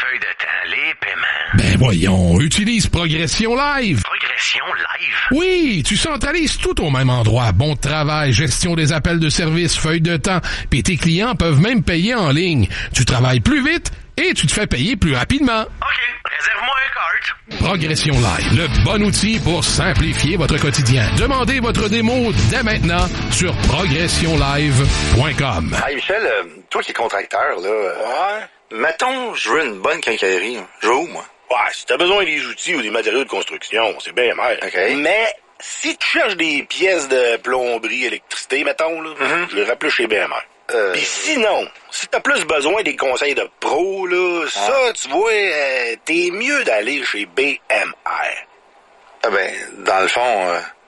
feuille de temps, les paiements. Ben voyons, utilise Progression Live. Progression Live? Oui, tu centralises tout au même endroit. Bon travail, gestion des appels de service, feuille de temps, puis tes clients peuvent même payer en ligne. Tu travailles plus vite et tu te fais payer plus rapidement. OK, réserve-moi un cart. Progression Live, le bon outil pour simplifier votre quotidien. Demandez votre démo dès maintenant sur progressionlive.com. Hey Michel, toi qui es contracteur, là, Ouais? mettons, je veux une bonne quincaillerie. Je vais où, moi? Ouais, si t'as besoin des outils ou des matériaux de construction, c'est bien mer. OK. Mais si tu cherches des pièces de plomberie, électricité, mettons, là, je les rappelle chez BMR. Puis sinon, si t'as plus besoin des conseils de pro, là, ça, tu vois, t'es mieux d'aller chez BMR. Ah ben, dans le fond,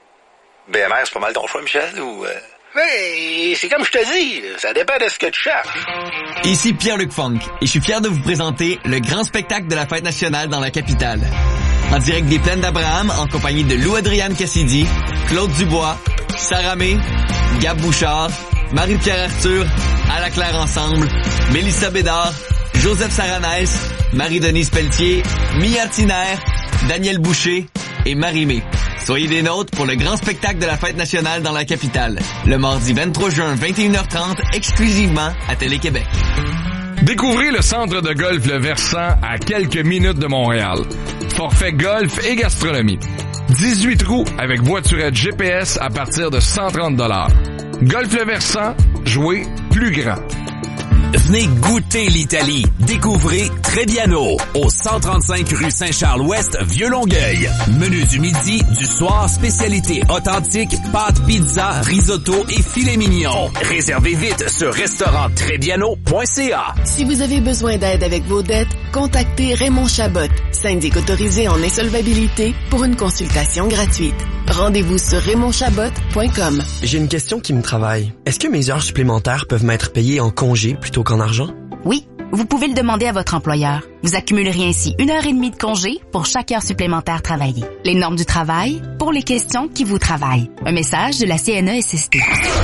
BMR, c'est pas mal ton choix, Michel, ou... Mais c'est comme je te dis, là, ça dépend de ce que tu cherches. Ici Pierre-Luc Funk, et je suis fier de vous présenter le grand spectacle de la Fête nationale dans la capitale. En direct des Plaines d'Abraham, en compagnie de Lou-Adrienne Cassidy, Claude Dubois, Sarah May, Gab Bouchard, Marie-Pierre Arthur, À la Claire Ensemble, Mélissa Bédard, Joseph Saranès, Marie-Denise Pelletier, Mia Tiner, Daniel Boucher et Marie-Mé. Soyez des nôtres pour le grand spectacle de la Fête nationale dans la capitale, le mardi 23 juin, 21h30, exclusivement à Télé-Québec. Découvrez le centre de golf Le Versant à quelques minutes de Montréal. Forfait golf et gastronomie. 18 trous avec voiturette GPS à partir de 130 $. Golf Le Versant, jouez plus grand. Venez goûter l'Italie. Découvrez Trebbiano, au 135 rue Saint-Charles-Ouest, Vieux-Longueuil. Menu du midi, du soir, spécialité authentique, pâtes, pizza, risotto et filet mignon. Réservez vite sur restauranttrebbiano.ca. Si vous avez besoin d'aide avec vos dettes, contactez Raymond Chabot, syndic autorisé en insolvabilité, pour une consultation gratuite. Rendez-vous sur RaymondChabot.com. J'ai une question qui me travaille. Est-ce que mes heures supplémentaires peuvent m'être payées en congé plutôt qu'en argent? Oui, vous pouvez le demander à votre employeur. Vous accumulerez ainsi 1h30 de congé pour chaque heure supplémentaire travaillée. Les normes du travail pour les questions qui vous travaillent. Un message de la CNESST.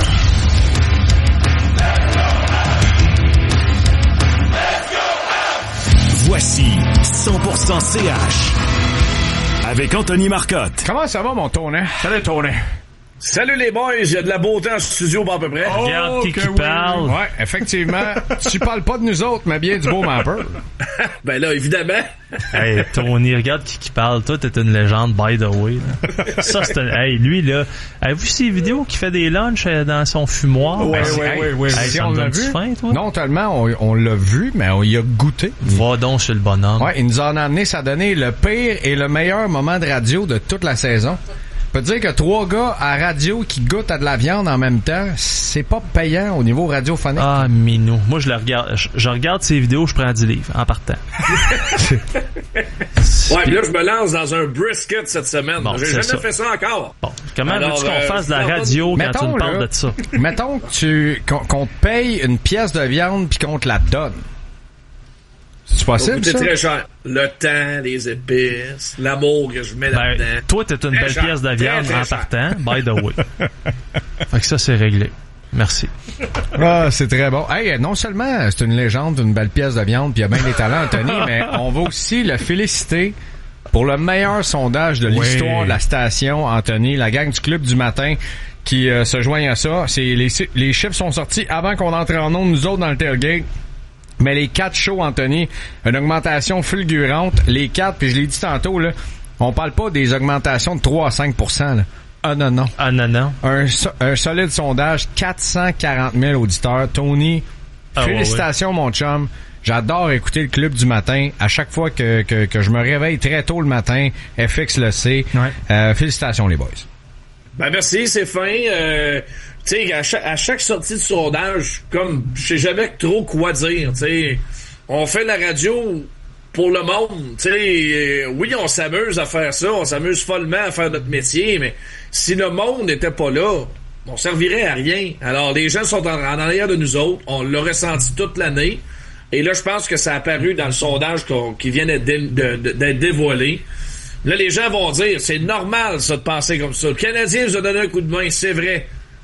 Voici 100% CH avec Anthony Marcotte. Comment ça va, mon Tony? Salut, Tony. Salut les boys, il y a de la beauté en studio pas à peu près. Oh, regarde qui parle. Ouais, effectivement. Tu parles pas de nous autres, mais bien du beau Mapper. Ben là, évidemment. Hey, Tony, regarde qui parle. Toi, t'es une légende, by the way. Là. Ça, c'est hey, lui, là. Avez-vous vu ces vidéos qui fait des lunchs dans son fumoir? Oui. Hey, si on l'a vu. Faim, toi? Non tellement, on l'a vu, mais on y a goûté. Va donc sur le bonhomme. Ouais, il nous en a amené, ça a donné le pire et le meilleur moment de radio de toute la saison. Je peux te dire que 3 gars à radio qui goûtent à de la viande en même temps, c'est pas payant au niveau radiophonique. Ah, minou. Moi, je le regarde. Je regarde ces vidéos, je prends 10 livres en partant. Ouais, puis là, je me lance dans un brisket cette semaine. Bon, j'ai jamais fait ça encore. Bon, comment veux-tu qu'on fasse de la radio quand tu me parles de ça? Mettons qu'on te paye une pièce de viande puis qu'on te la donne. C'est possible, ça? C'est très cher. Le temps, les épices, l'amour que je mets là-dedans. Toi, t'es une belle pièce de viande en partant, by the way. Fait que ça, c'est réglé. Merci. Ah, c'est très bon. Hey, non seulement c'est une légende, une belle pièce de viande, puis il y a bien des talents, Anthony, mais on va aussi le féliciter pour le meilleur sondage de l'histoire de la station, Anthony, la gang du Club du matin qui se joignent à ça. Les chiffres sont sortis avant qu'on entre en ondes, nous autres, dans le tailgate. Mais les 4 shows, Anthony, une augmentation fulgurante. Les 4, puis je l'ai dit tantôt, là, on parle pas des augmentations de 3 à 5%. Là. Ah non. Ah non. Un solide sondage, 440 000 auditeurs. Tony, félicitations, mon chum. J'adore écouter le Club du matin. À chaque fois que je me réveille très tôt le matin, FX le sait. Ouais. Félicitations, les boys. Ben merci, c'est fin. Tu sais, à chaque sortie de sondage, comme je sais jamais trop quoi dire, tu sais, on fait la radio pour le monde, tu sais, oui, on s'amuse à faire ça, on s'amuse follement à faire notre métier, mais si le monde n'était pas là, on servirait à rien. Alors, les gens sont en arrière de nous autres, on l'a ressenti toute l'année, et là, je pense que ça a apparu dans le sondage qui vient d'être dévoilé. Là, les gens vont dire, c'est normal, ça, de penser comme ça. Le Canadien nous a donné un coup de main, c'est vrai.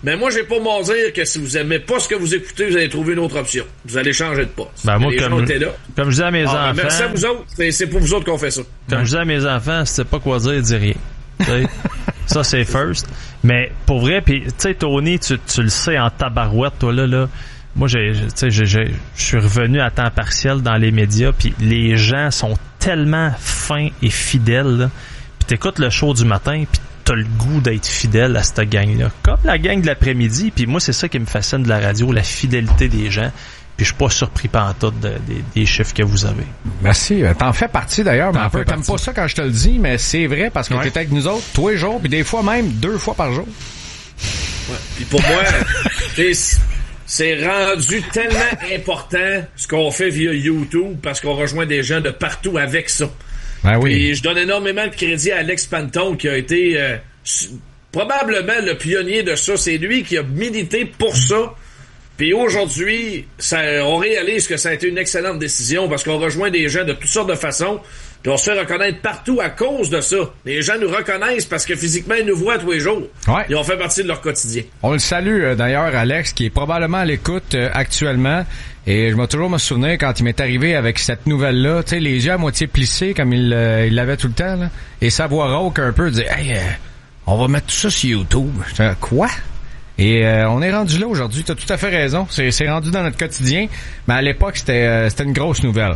Mais moi, j'ai pas mon dire que si vous aimez pas ce que vous écoutez, vous allez trouver une autre option. Vous allez changer de poste. Ben moi, les gens étaient là. Comme je dis à mes enfants... Merci à vous autres. C'est pour vous autres qu'on fait ça. Comme je dis à mes enfants, si tu sais pas quoi dire, dis rien. Ça, c'est first. Mais pour vrai, puis tu sais, Tony, tu le sais en tabarouette, toi, là. Moi, je suis revenu à temps partiel dans les médias, puis les gens sont tellement fins et fidèles, là. Puis t'écoutes le show du matin, puis t'as le goût d'être fidèle à cette gang-là. Comme la gang de l'après-midi, puis moi, c'est ça qui me fascine de la radio, la fidélité des gens. Puis je suis pas surpris pantoute des chiffres que vous avez. Merci. T'en fais partie d'ailleurs, mais t'aimes pas ça quand je te le dis, mais c'est vrai parce que t'es avec nous autres tous les jours, puis des fois même 2 fois par jour. Ouais. Puis pour moi, c'est rendu tellement important ce qu'on fait via YouTube parce qu'on rejoint des gens de partout avec ça. Ben oui. Puis je donne énormément de crédit à Alex Panton qui a été probablement le pionnier de ça. C'est lui qui a milité pour ça. Puis aujourd'hui, on réalise que ça a été une excellente décision parce qu'on rejoint des gens de toutes sortes de façons. Puis on se fait reconnaître partout à cause de ça. Les gens nous reconnaissent parce que physiquement, ils nous voient tous les jours. Ouais. Et on fait partie de leur quotidien. On le salue d'ailleurs, Alex, qui est probablement à l'écoute actuellement. Et je vais toujours me souvenir quand il m'est arrivé avec cette nouvelle-là, tu sais, les yeux à moitié plissés comme il l'avait tout le temps, là. Et sa voix rauque un peu, dire « Hey, on va mettre tout ça sur YouTube. » Quoi? Et on est rendu là aujourd'hui. T'as tout à fait raison. C'est rendu dans notre quotidien. Mais à l'époque, c'était une grosse nouvelle.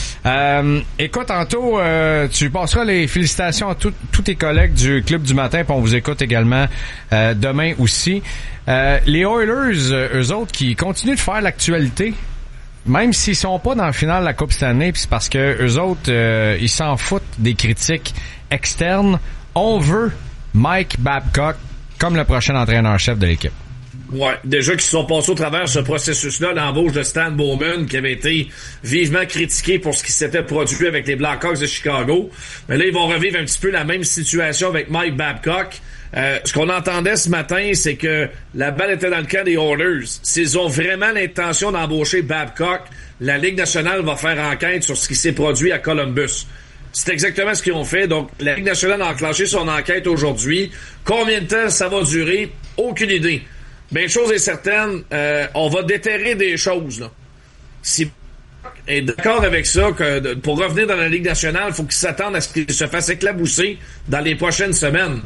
Écoute, tantôt, tu passeras les félicitations à tous tes collègues du Club du matin, puis on vous écoute également demain aussi. Les Oilers, eux autres, qui continuent de faire l'actualité, même s'ils sont pas dans le final de la Coupe cette année, puis c'est parce que eux autres, ils s'en foutent des critiques externes. On veut Mike Babcock comme le prochain entraîneur-chef de l'équipe. Ouais, déjà qu'ils se sont passés au travers ce processus-là, l'embauche de Stan Bowman, qui avait été vivement critiqué pour ce qui s'était produit avec les Blackhawks de Chicago. Mais là, ils vont revivre un petit peu la même situation avec Mike Babcock. Ce qu'on entendait ce matin, c'est que la balle était dans le camp des Oilers. S'ils ont vraiment l'intention d'embaucher Babcock, la Ligue nationale va faire enquête sur ce qui s'est produit à Columbus. C'est exactement ce qu'ils ont fait. Donc, la Ligue nationale a enclenché son enquête aujourd'hui. Combien de temps ça va durer? Aucune idée. Mais une chose est certaine, on va déterrer des choses, là. Si est d'accord avec ça, que pour revenir dans la Ligue nationale, il faut qu'il s'attende à ce qu'il se fasse éclabousser dans les prochaines semaines.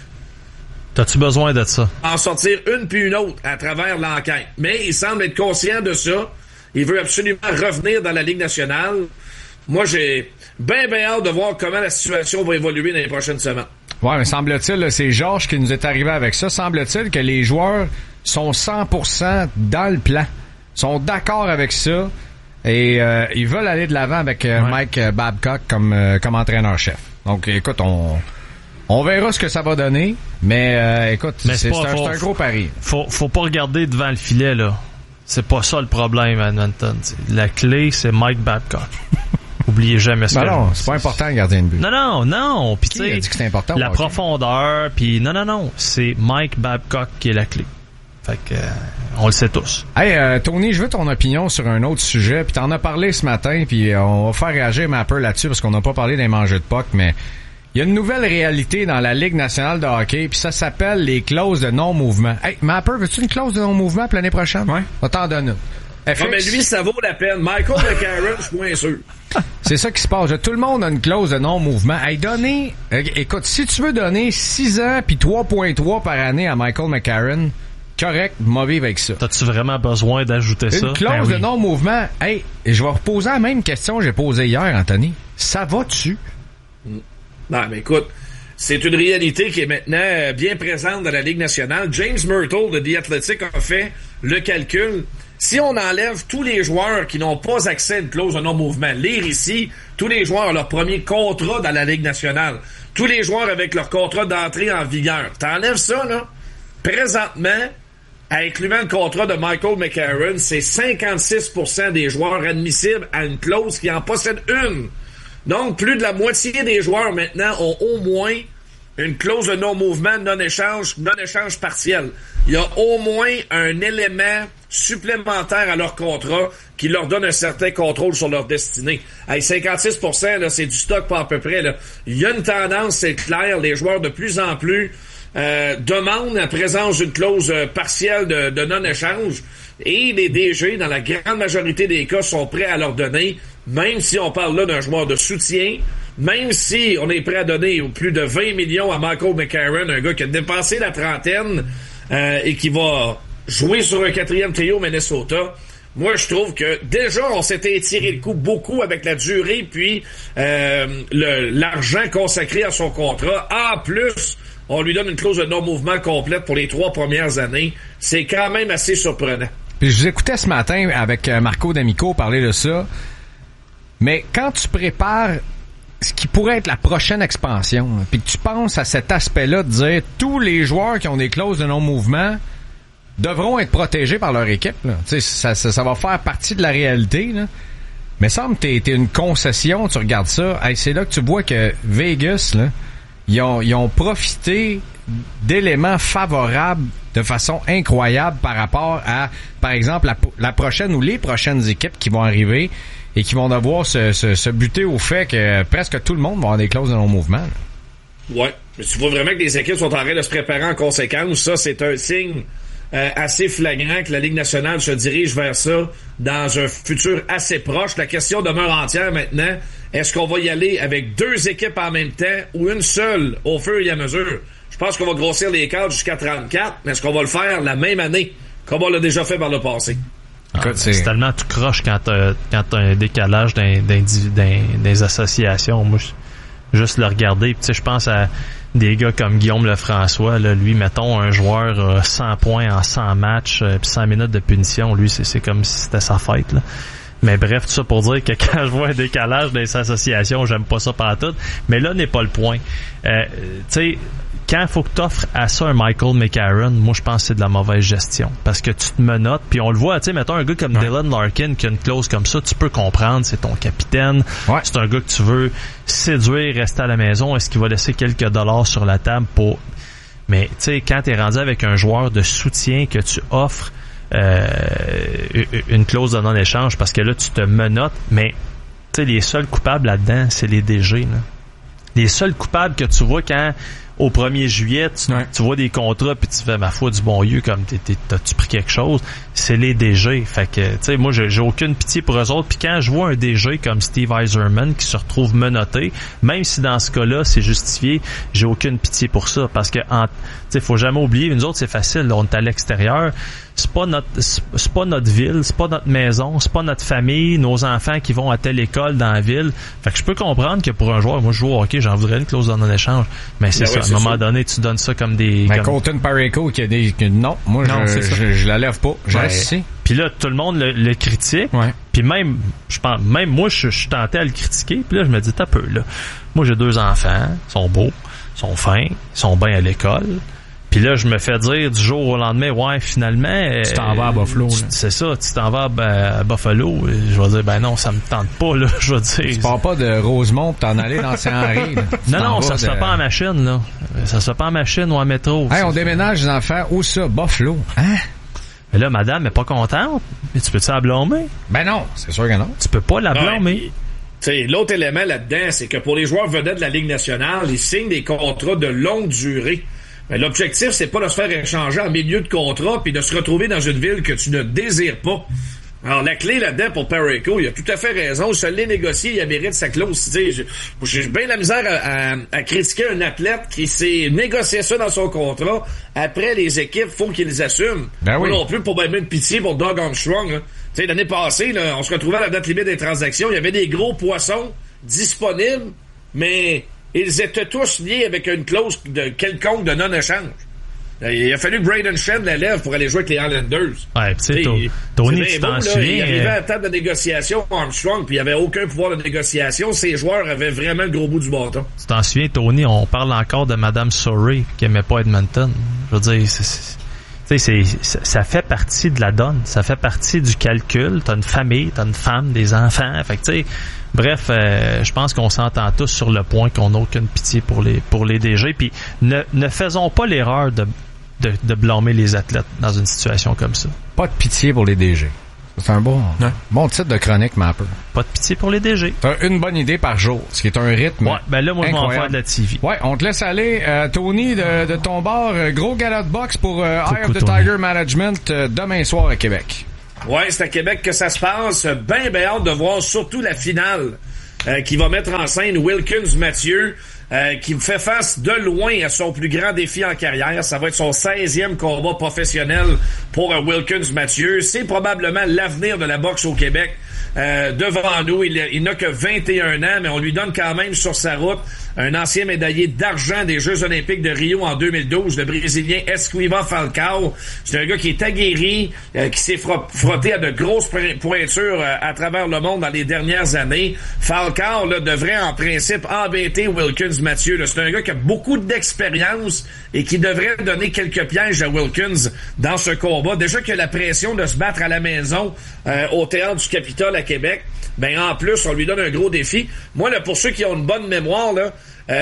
T'as-tu besoin de ça? En sortir une puis une autre à travers l'enquête. Mais il semble être conscient de ça. Il veut absolument revenir dans la Ligue nationale. Moi, j'ai bien hâte de voir comment la situation va évoluer dans les prochaines semaines. Ouais, mais semble-t-il, c'est Georges qui nous est arrivé avec ça. Semble-t-il que les joueurs sont 100% dans le plan. Sont d'accord avec ça. Et ils veulent aller de l'avant avec Mike Babcock comme entraîneur-chef. Donc, écoute, on verra ce que ça va donner. Mais écoute, c'est un gros pari. Faut pas regarder devant le filet, là. C'est pas ça le problème à Edmonton. La clé, c'est Mike Babcock. Oubliez jamais ça. Non, c'est pas important le gardien de but. Non. Puis tu sais, dit que c'est important. La profondeur, puis non. C'est Mike Babcock qui est la clé. Fait que on le sait tous. Hey, Tony, je veux ton opinion sur un autre sujet. Puis t'en as parlé ce matin, puis on va faire réagir Mapper là-dessus parce qu'on n'a pas parlé des mangeux de puck, mais il y a une nouvelle réalité dans la Ligue nationale de hockey, puis ça s'appelle les clauses de non-mouvement. Hey, Mapper, veux-tu une clause de non-mouvement pour l'année prochaine? Ouais. On t'en donne une. Non, mais lui, ça vaut la peine. Michael McCarron, je suis moins sûr. C'est ça qui se passe. Tout le monde a une clause de non-mouvement. Hey, écoute, si tu veux donner 6 ans puis 3.3 par année à Michael McCarron, correct, mauvais avec ça. T'as-tu vraiment besoin d'ajouter ça? Une clause de non-mouvement. Hey, je vais reposer la même question que j'ai posée hier, Anthony. Ça va-tu? Non, mais écoute, c'est une réalité qui est maintenant bien présente dans la Ligue nationale. James Myrtle de The Athletic a fait le calcul. Si on enlève tous les joueurs qui n'ont pas accès à une clause de non-mouvement, lire ici, tous les joueurs ont leur premier contrat dans la Ligue nationale, tous les joueurs avec leur contrat d'entrée en vigueur, t'enlèves ça, là, présentement, incluant le contrat de Michael McCarron, c'est 56% des joueurs admissibles à une clause qui en possède une. Donc, plus de la moitié des joueurs maintenant ont au moins une clause de non-mouvement, non-échange partiel. Il y a au moins un élément supplémentaire à leur contrat qui leur donne un certain contrôle sur leur destinée. Hey, 56%, là, c'est du stock pas à peu près. Là. Il y a une tendance, c'est clair, les joueurs de plus en plus demandent la présence d'une clause partielle de non-échange et les DG, dans la grande majorité des cas, sont prêts à leur donner, même si on parle là d'un joueur de soutien, même si on est prêt à donner plus de 20 millions à Michael McCarron, un gars qui a dépassé la trentaine et qui va jouer sur un 4e trio Minnesota. Moi, je trouve que déjà, on s'était étiré le coup beaucoup avec la durée puis l'argent consacré à son contrat. En plus, on lui donne une clause de non-mouvement complète pour les 3 premières années. C'est quand même assez surprenant. Puis je vous écoutais ce matin avec Marco D'Amico parler de ça. Mais quand tu prépares ce qui pourrait être la prochaine expansion, puis que tu penses à cet aspect-là de dire tous les joueurs qui ont des clauses de non-mouvement devront être protégés par leur équipe. Là. Ça va faire partie de la réalité. Là. Mais semble que t'es une concession, tu regardes ça. Hey, c'est là que tu vois que Vegas, là, ils ont profité d'éléments favorables de façon incroyable par rapport à, par exemple, la prochaine ou les prochaines équipes qui vont arriver et qui vont devoir se buter au fait que presque tout le monde va avoir des clauses de non-mouvement. Là. Ouais, mais tu vois vraiment que les équipes sont en train de se préparer en conséquence. Ça, c'est un signe assez flagrant que la Ligue nationale se dirige vers ça dans un futur assez proche. La question demeure entière maintenant. Est-ce qu'on va y aller avec 2 équipes en même temps ou une seule au fur et à mesure? Je pense qu'on va grossir les cadres jusqu'à 34, mais est-ce qu'on va le faire la même année comme on l'a déjà fait par le passé? C'est tellement tout croche quand t'as un décalage des associations. Moi, juste le regarder. Tu sais, je pense à des gars comme Guillaume Lefrançois. Là, lui, mettons, un joueur 100 points en 100 matchs puis 100 minutes de punition. Lui, c'est comme si c'était sa fête. Là. Mais bref, tout ça pour dire que quand je vois un décalage des associations, j'aime pas ça pantoute. Mais là n'est pas le point. Tu sais, quand il faut que tu offres à ça un Michael McCarron, moi je pense que c'est de la mauvaise gestion. Parce que tu te menottes, puis on le voit, tu sais, mettons un gars comme Dylan Larkin qui a une clause comme ça, tu peux comprendre, c'est ton capitaine, c'est un gars que tu veux séduire, rester à la maison, est-ce qu'il va laisser quelques dollars sur la table pour... Mais tu sais, quand t'es rendu avec un joueur de soutien que tu offres une clause de non-échange, parce que là tu te menottes, mais tu sais, les seuls coupables là-dedans, c'est les DG, là. Les seuls coupables que tu vois quand au 1er juillet, tu vois des contrats puis tu fais ma foi du bon Dieu comme t'as-tu pris quelque chose, c'est les DG. Fait que, tu sais, moi, j'ai aucune pitié pour eux autres. Puis quand je vois un DG comme Steve Yzerman qui se retrouve menotté, même si dans ce cas-là, c'est justifié, j'ai aucune pitié pour ça. Parce que, tu sais, faut jamais oublier, nous autres, c'est facile, là, on est à l'extérieur. C'est pas notre ville, c'est pas notre maison, c'est pas notre famille, nos enfants qui vont à telle école dans la ville. Fait que je peux comprendre que pour un joueur, moi je joue au hockey, j'en voudrais une clause de non-échange. Mais c'est ça, à un moment donné, tu donnes ça comme des... Mais Colton Parayko qui a des... Non, moi je la lève pas. Je reste ici. Puis là, tout le monde le critique. Ouais. Puis même, je pense, même moi, je suis tenté à le critiquer. Puis là, je me dis, t'as peu, là. Moi, j'ai 2 enfants, ils sont beaux, ils sont fins, ils sont bien à l'école. Puis là, je me fais dire du jour au lendemain, ouais, finalement... tu t'en vas à Buffalo. C'est ça, tu t'en vas à Buffalo. Je vais dire, ben non, ça me tente pas, là. Je vais dire... Tu pars pas de Rosemont pour t'en aller dans Saint-Henri. Non, ça se fait pas en machine, là. Ça se fait pas en machine ou en métro. Hey, on déménage les enfants. Où ça? Buffalo. Hein? Mais là, madame est pas contente. Mais tu peux-tu la blâmer? Ben non, c'est sûr que non. Tu peux pas la blâmer. T'sais, l'autre élément là-dedans, c'est que pour les joueurs vedettes de la Ligue nationale, ils signent des contrats de longue durée. Mais l'objectif, c'est pas de se faire échanger en milieu de contrat puis de se retrouver dans une ville que tu ne désires pas. Alors, la clé là-dedans pour Parayko, il a tout à fait raison. Je l'ai négocié, il a mérité sa clause. J'ai bien la misère à critiquer un athlète qui s'est négocié ça dans son contrat. Après, les équipes, faut qu'ils les assument. Ben oui. Moi non plus, pour même de pitié pour Doug Armstrong. T'sais, l'année passée, là, on se retrouvait à la date limite des transactions. Il y avait des gros poissons disponibles, mais ils étaient tous liés avec une clause de quelconque de non-échange. Il a fallu que Braden Shen la lève pour aller jouer avec les Islanders. Ouais, tu sais, Tony, tu t'en souviens. Il arrivait à la table de négociation Armstrong, puis il n'y avait aucun pouvoir de négociation. Ces joueurs avaient vraiment le gros bout du bâton. Tu t'en souviens, Tony, on parle encore de Madame Sorey qui aimait pas Edmonton. Je veux dire, ça fait partie de la donne. Ça fait partie du calcul. T'as une famille, t'as une femme, des enfants. Fait que, tu sais, bref, je pense qu'on s'entend tous sur le point qu'on n'a aucune pitié pour les DG. Puis ne faisons pas l'erreur de blâmer les athlètes dans une situation comme ça. Pas de pitié pour les DG. C'est un bon titre de chronique, Mapper. Pas de pitié pour les DG. T'as une bonne idée par jour, ce qui est un rythme. Ouais, ben là, moi, je vais en faire de la TV. Ouais, on te laisse aller. Tony, de ton bord, gros gala de boxe pour Eye of the Tiger Management demain soir à Québec. Ouais, c'est à Québec que ça se passe. Ben hâte de voir surtout la finale qui va mettre en scène Wilkins Mathieu. Qui fait face de loin à son plus grand défi en carrière. Ça va être son 16e combat professionnel pour Wilkins Mathieu. C'est probablement l'avenir de la boxe au Québec. Devant nous, il n'a que 21 ans, mais on lui donne quand même sur sa route un ancien médaillé d'argent des Jeux olympiques de Rio en 2012, le Brésilien Esquiva Falcao. C'est un gars qui est aguerri, qui s'est frotté à de grosses pointures à travers le monde dans les dernières années. Falcao là, devrait en principe embêter Wilkins Mathieu. Là. C'est un gars qui a beaucoup d'expérience et qui devrait donner quelques pièges à Wilkins dans ce combat. Déjà qu'il y a la pression de se battre à la maison au Théâtre du Capitole à Québec, ben en plus, on lui donne un gros défi. Moi, là, pour ceux qui ont une bonne mémoire, là,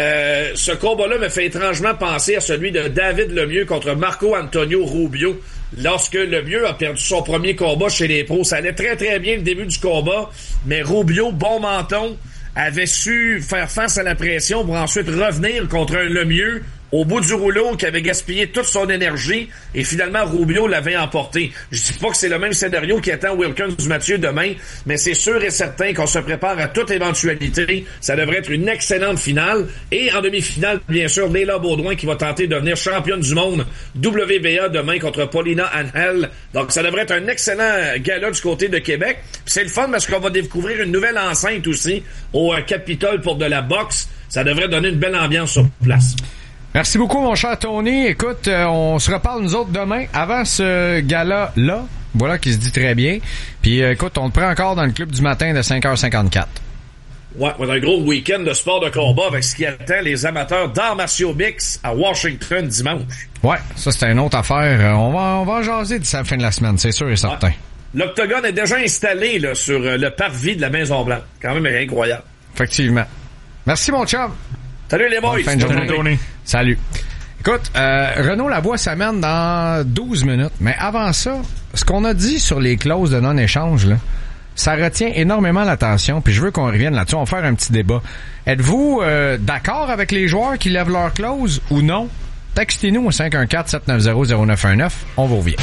ce combat-là me fait étrangement penser à celui de David Lemieux contre Marco Antonio Rubio. Lorsque Lemieux a perdu son premier combat chez les pros, ça allait très très bien le début du combat, mais Rubio, bon menton, avait su faire face à la pression pour ensuite revenir contre un Lemieux au bout du rouleau qui avait gaspillé toute son énergie et finalement Rubio l'avait emporté. Je dis pas que c'est le même scénario qui attend Wilkins Mathieu demain, mais c'est sûr et certain qu'on se prépare à toute éventualité. Ça devrait être une excellente finale et en demi-finale, bien sûr, Léla Baudouin qui va tenter de devenir championne du monde WBA demain contre Paulina Angel. Donc ça devrait être un excellent gala du côté de Québec. Puis c'est le fun parce qu'on va découvrir une nouvelle enceinte aussi au Capitole pour de la boxe. Ça devrait donner une belle ambiance sur place. Merci beaucoup, mon cher Tony. Écoute, on se reparle nous autres demain avant ce gala-là. Voilà qui se dit très bien. Puis écoute, on te prend encore dans le club du matin de 5h54. Ouais, on a un gros week-end de sport de combat avec ce qui attend les amateurs d'arts martiaux mix à Washington dimanche. Ouais, ça c'est une autre affaire. On va en jaser d'ici la fin de la semaine, c'est sûr et certain. Ouais. L'octogone est déjà installé là, sur le parvis de la Maison-Blanche. Quand même incroyable. Effectivement. Merci, mon chum. Salut les boys! Fin de journée. Salut. Écoute, Renaud Lavoie s'amène dans 12 minutes. Mais avant ça, ce qu'on a dit sur les clauses de non-échange, là, ça retient énormément l'attention. Puis je veux qu'on revienne là-dessus. On va faire un petit débat. Êtes-vous d'accord avec les joueurs qui lèvent leurs clauses ou non? Textez-nous au 514-790-0919. On vous revient.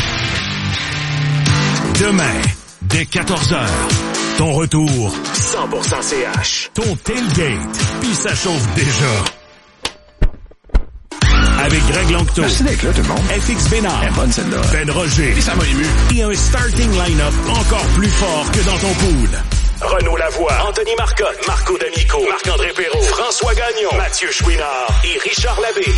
Demain, dès 14h. Ton retour, 100% CH. Ton tailgate, puis ça chauffe déjà. Avec Greg Langto. Merci d'être là, tout le monde. FX Bénard. Elle est bonne, celle-là. Ben Roger. Puis ça m'a ému. Et un starting line-up encore plus fort que dans ton pool. Renaud Lavoie, Anthony Marcotte, Marco D'Amico, Marc-André Perrault, François Gagnon, Mathieu Chouinard et Richard Labbé.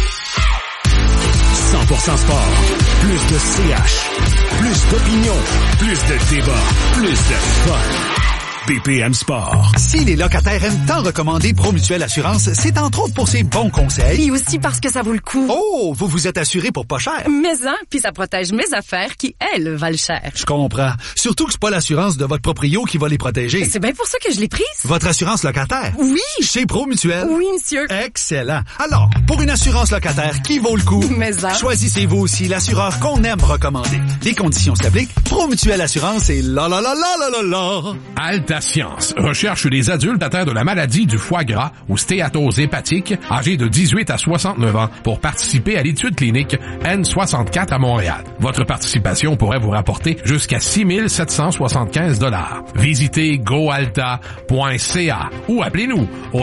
100% sport. Plus de CH. Plus d'opinion. Plus de débat. Plus de fun. BPM Sport. Si les locataires aiment tant recommander Promutuelle Assurance, c'est entre autres pour ses bons conseils. Et aussi parce que ça vaut le coup. Oh, vous vous êtes assuré pour pas cher. Mais hein, puis ça protège mes affaires qui, elles, valent cher. Je comprends. Surtout que c'est pas l'assurance de votre proprio qui va les protéger. C'est bien pour ça que je l'ai prise. Votre assurance locataire? Oui. Chez Promutuelle? Oui, monsieur. Excellent. Alors, pour une assurance locataire qui vaut le coup, mais hein, choisissez-vous aussi l'assureur qu'on aime recommander. Les conditions s'appliquent. Promutuelle Assurance et la la la la la la la. Alta Science recherche les adultes atteints de la maladie du foie gras ou stéatose hépatique, âgés de 18 à 69 ans, pour participer à l'étude clinique N64 à Montréal. Votre participation pourrait vous rapporter jusqu'à 6 775 $. Visitez goalta.ca ou appelez-nous au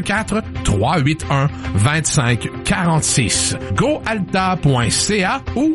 514-381-2546. goalta.ca ou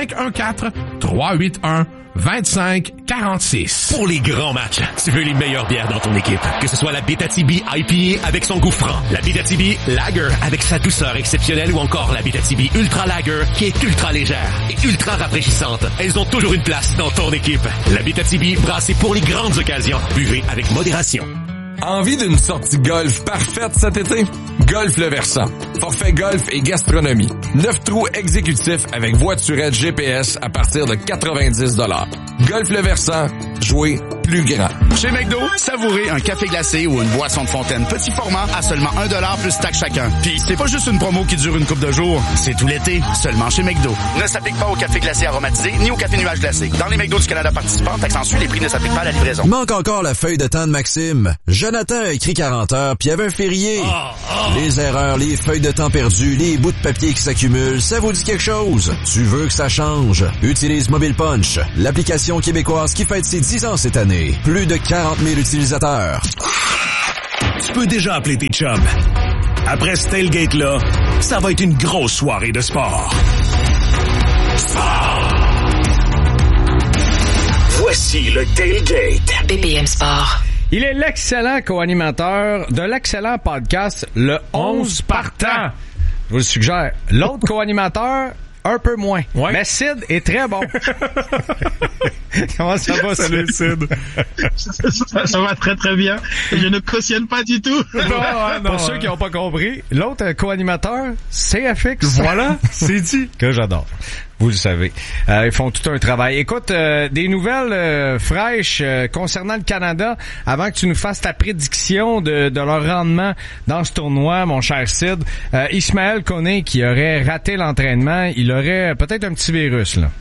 514-381-2546. Pour les grands matchs, tu veux les meilleures bières dans ton équipe. Que ce soit la Abitibi IPA avec son goût franc, la Abitibi Lager avec sa douceur exceptionnelle ou encore la Abitibi Ultra Lager qui est ultra légère et ultra rafraîchissante. Elles ont toujours une place dans ton équipe. La Abitibi brassée pour les grandes occasions. Buvez avec modération. Envie d'une sortie golf parfaite cet été? Golf Le Versant. Forfait golf et gastronomie. 9 trous exécutifs avec voiturette GPS à partir de 90 $. Golf Le Versant. Jouer plus grand. Chez McDo, savourez un café glacé ou une boisson de fontaine petit format à seulement 1$ plus taxe chacun. Puis c'est pas juste une promo qui dure une couple de jours, c'est tout l'été, seulement chez McDo. Ne s'applique pas au café glacé aromatisé ni au café nuage glacé. Dans les McDo du Canada participants, taxe en sus, les prix ne s'appliquent pas à la livraison. Manque encore la feuille de temps de Maxime. Jonathan a écrit 40 heures, puis il y avait un férié. Les erreurs, les feuilles de temps perdues, les bouts de papier qui s'accumulent, ça vous dit quelque chose? Tu veux que ça change? Utilise Mobile Punch, l'application québécoise qui fête ses 10 ans cette année. Plus de 40 000 utilisateurs. Tu peux déjà appeler tes chums. Après ce tailgate-là, ça va être une grosse soirée de sport. Voici le tailgate. BPM Sport. Il est l'excellent co-animateur de l'excellent podcast Le 11 partant. Je vous le suggère. L'autre co-animateur, un peu moins. Ouais. Mais Sid est très bon. Comment ça va, Salut, Sid? Ça va très très bien. Je ne cautionne pas du tout. Pour ceux qui n'ont pas compris, l'autre co-animateur, CFX. Voilà, c'est dit. Que j'adore. Vous le savez. Ils font tout un travail. Écoute, des nouvelles fraîches concernant le Canada, avant que tu nous fasses ta prédiction de leur rendement dans ce tournoi, mon cher Sid. Ismaël Koné, qui aurait raté l'entraînement, il aurait peut-être un petit virus, là.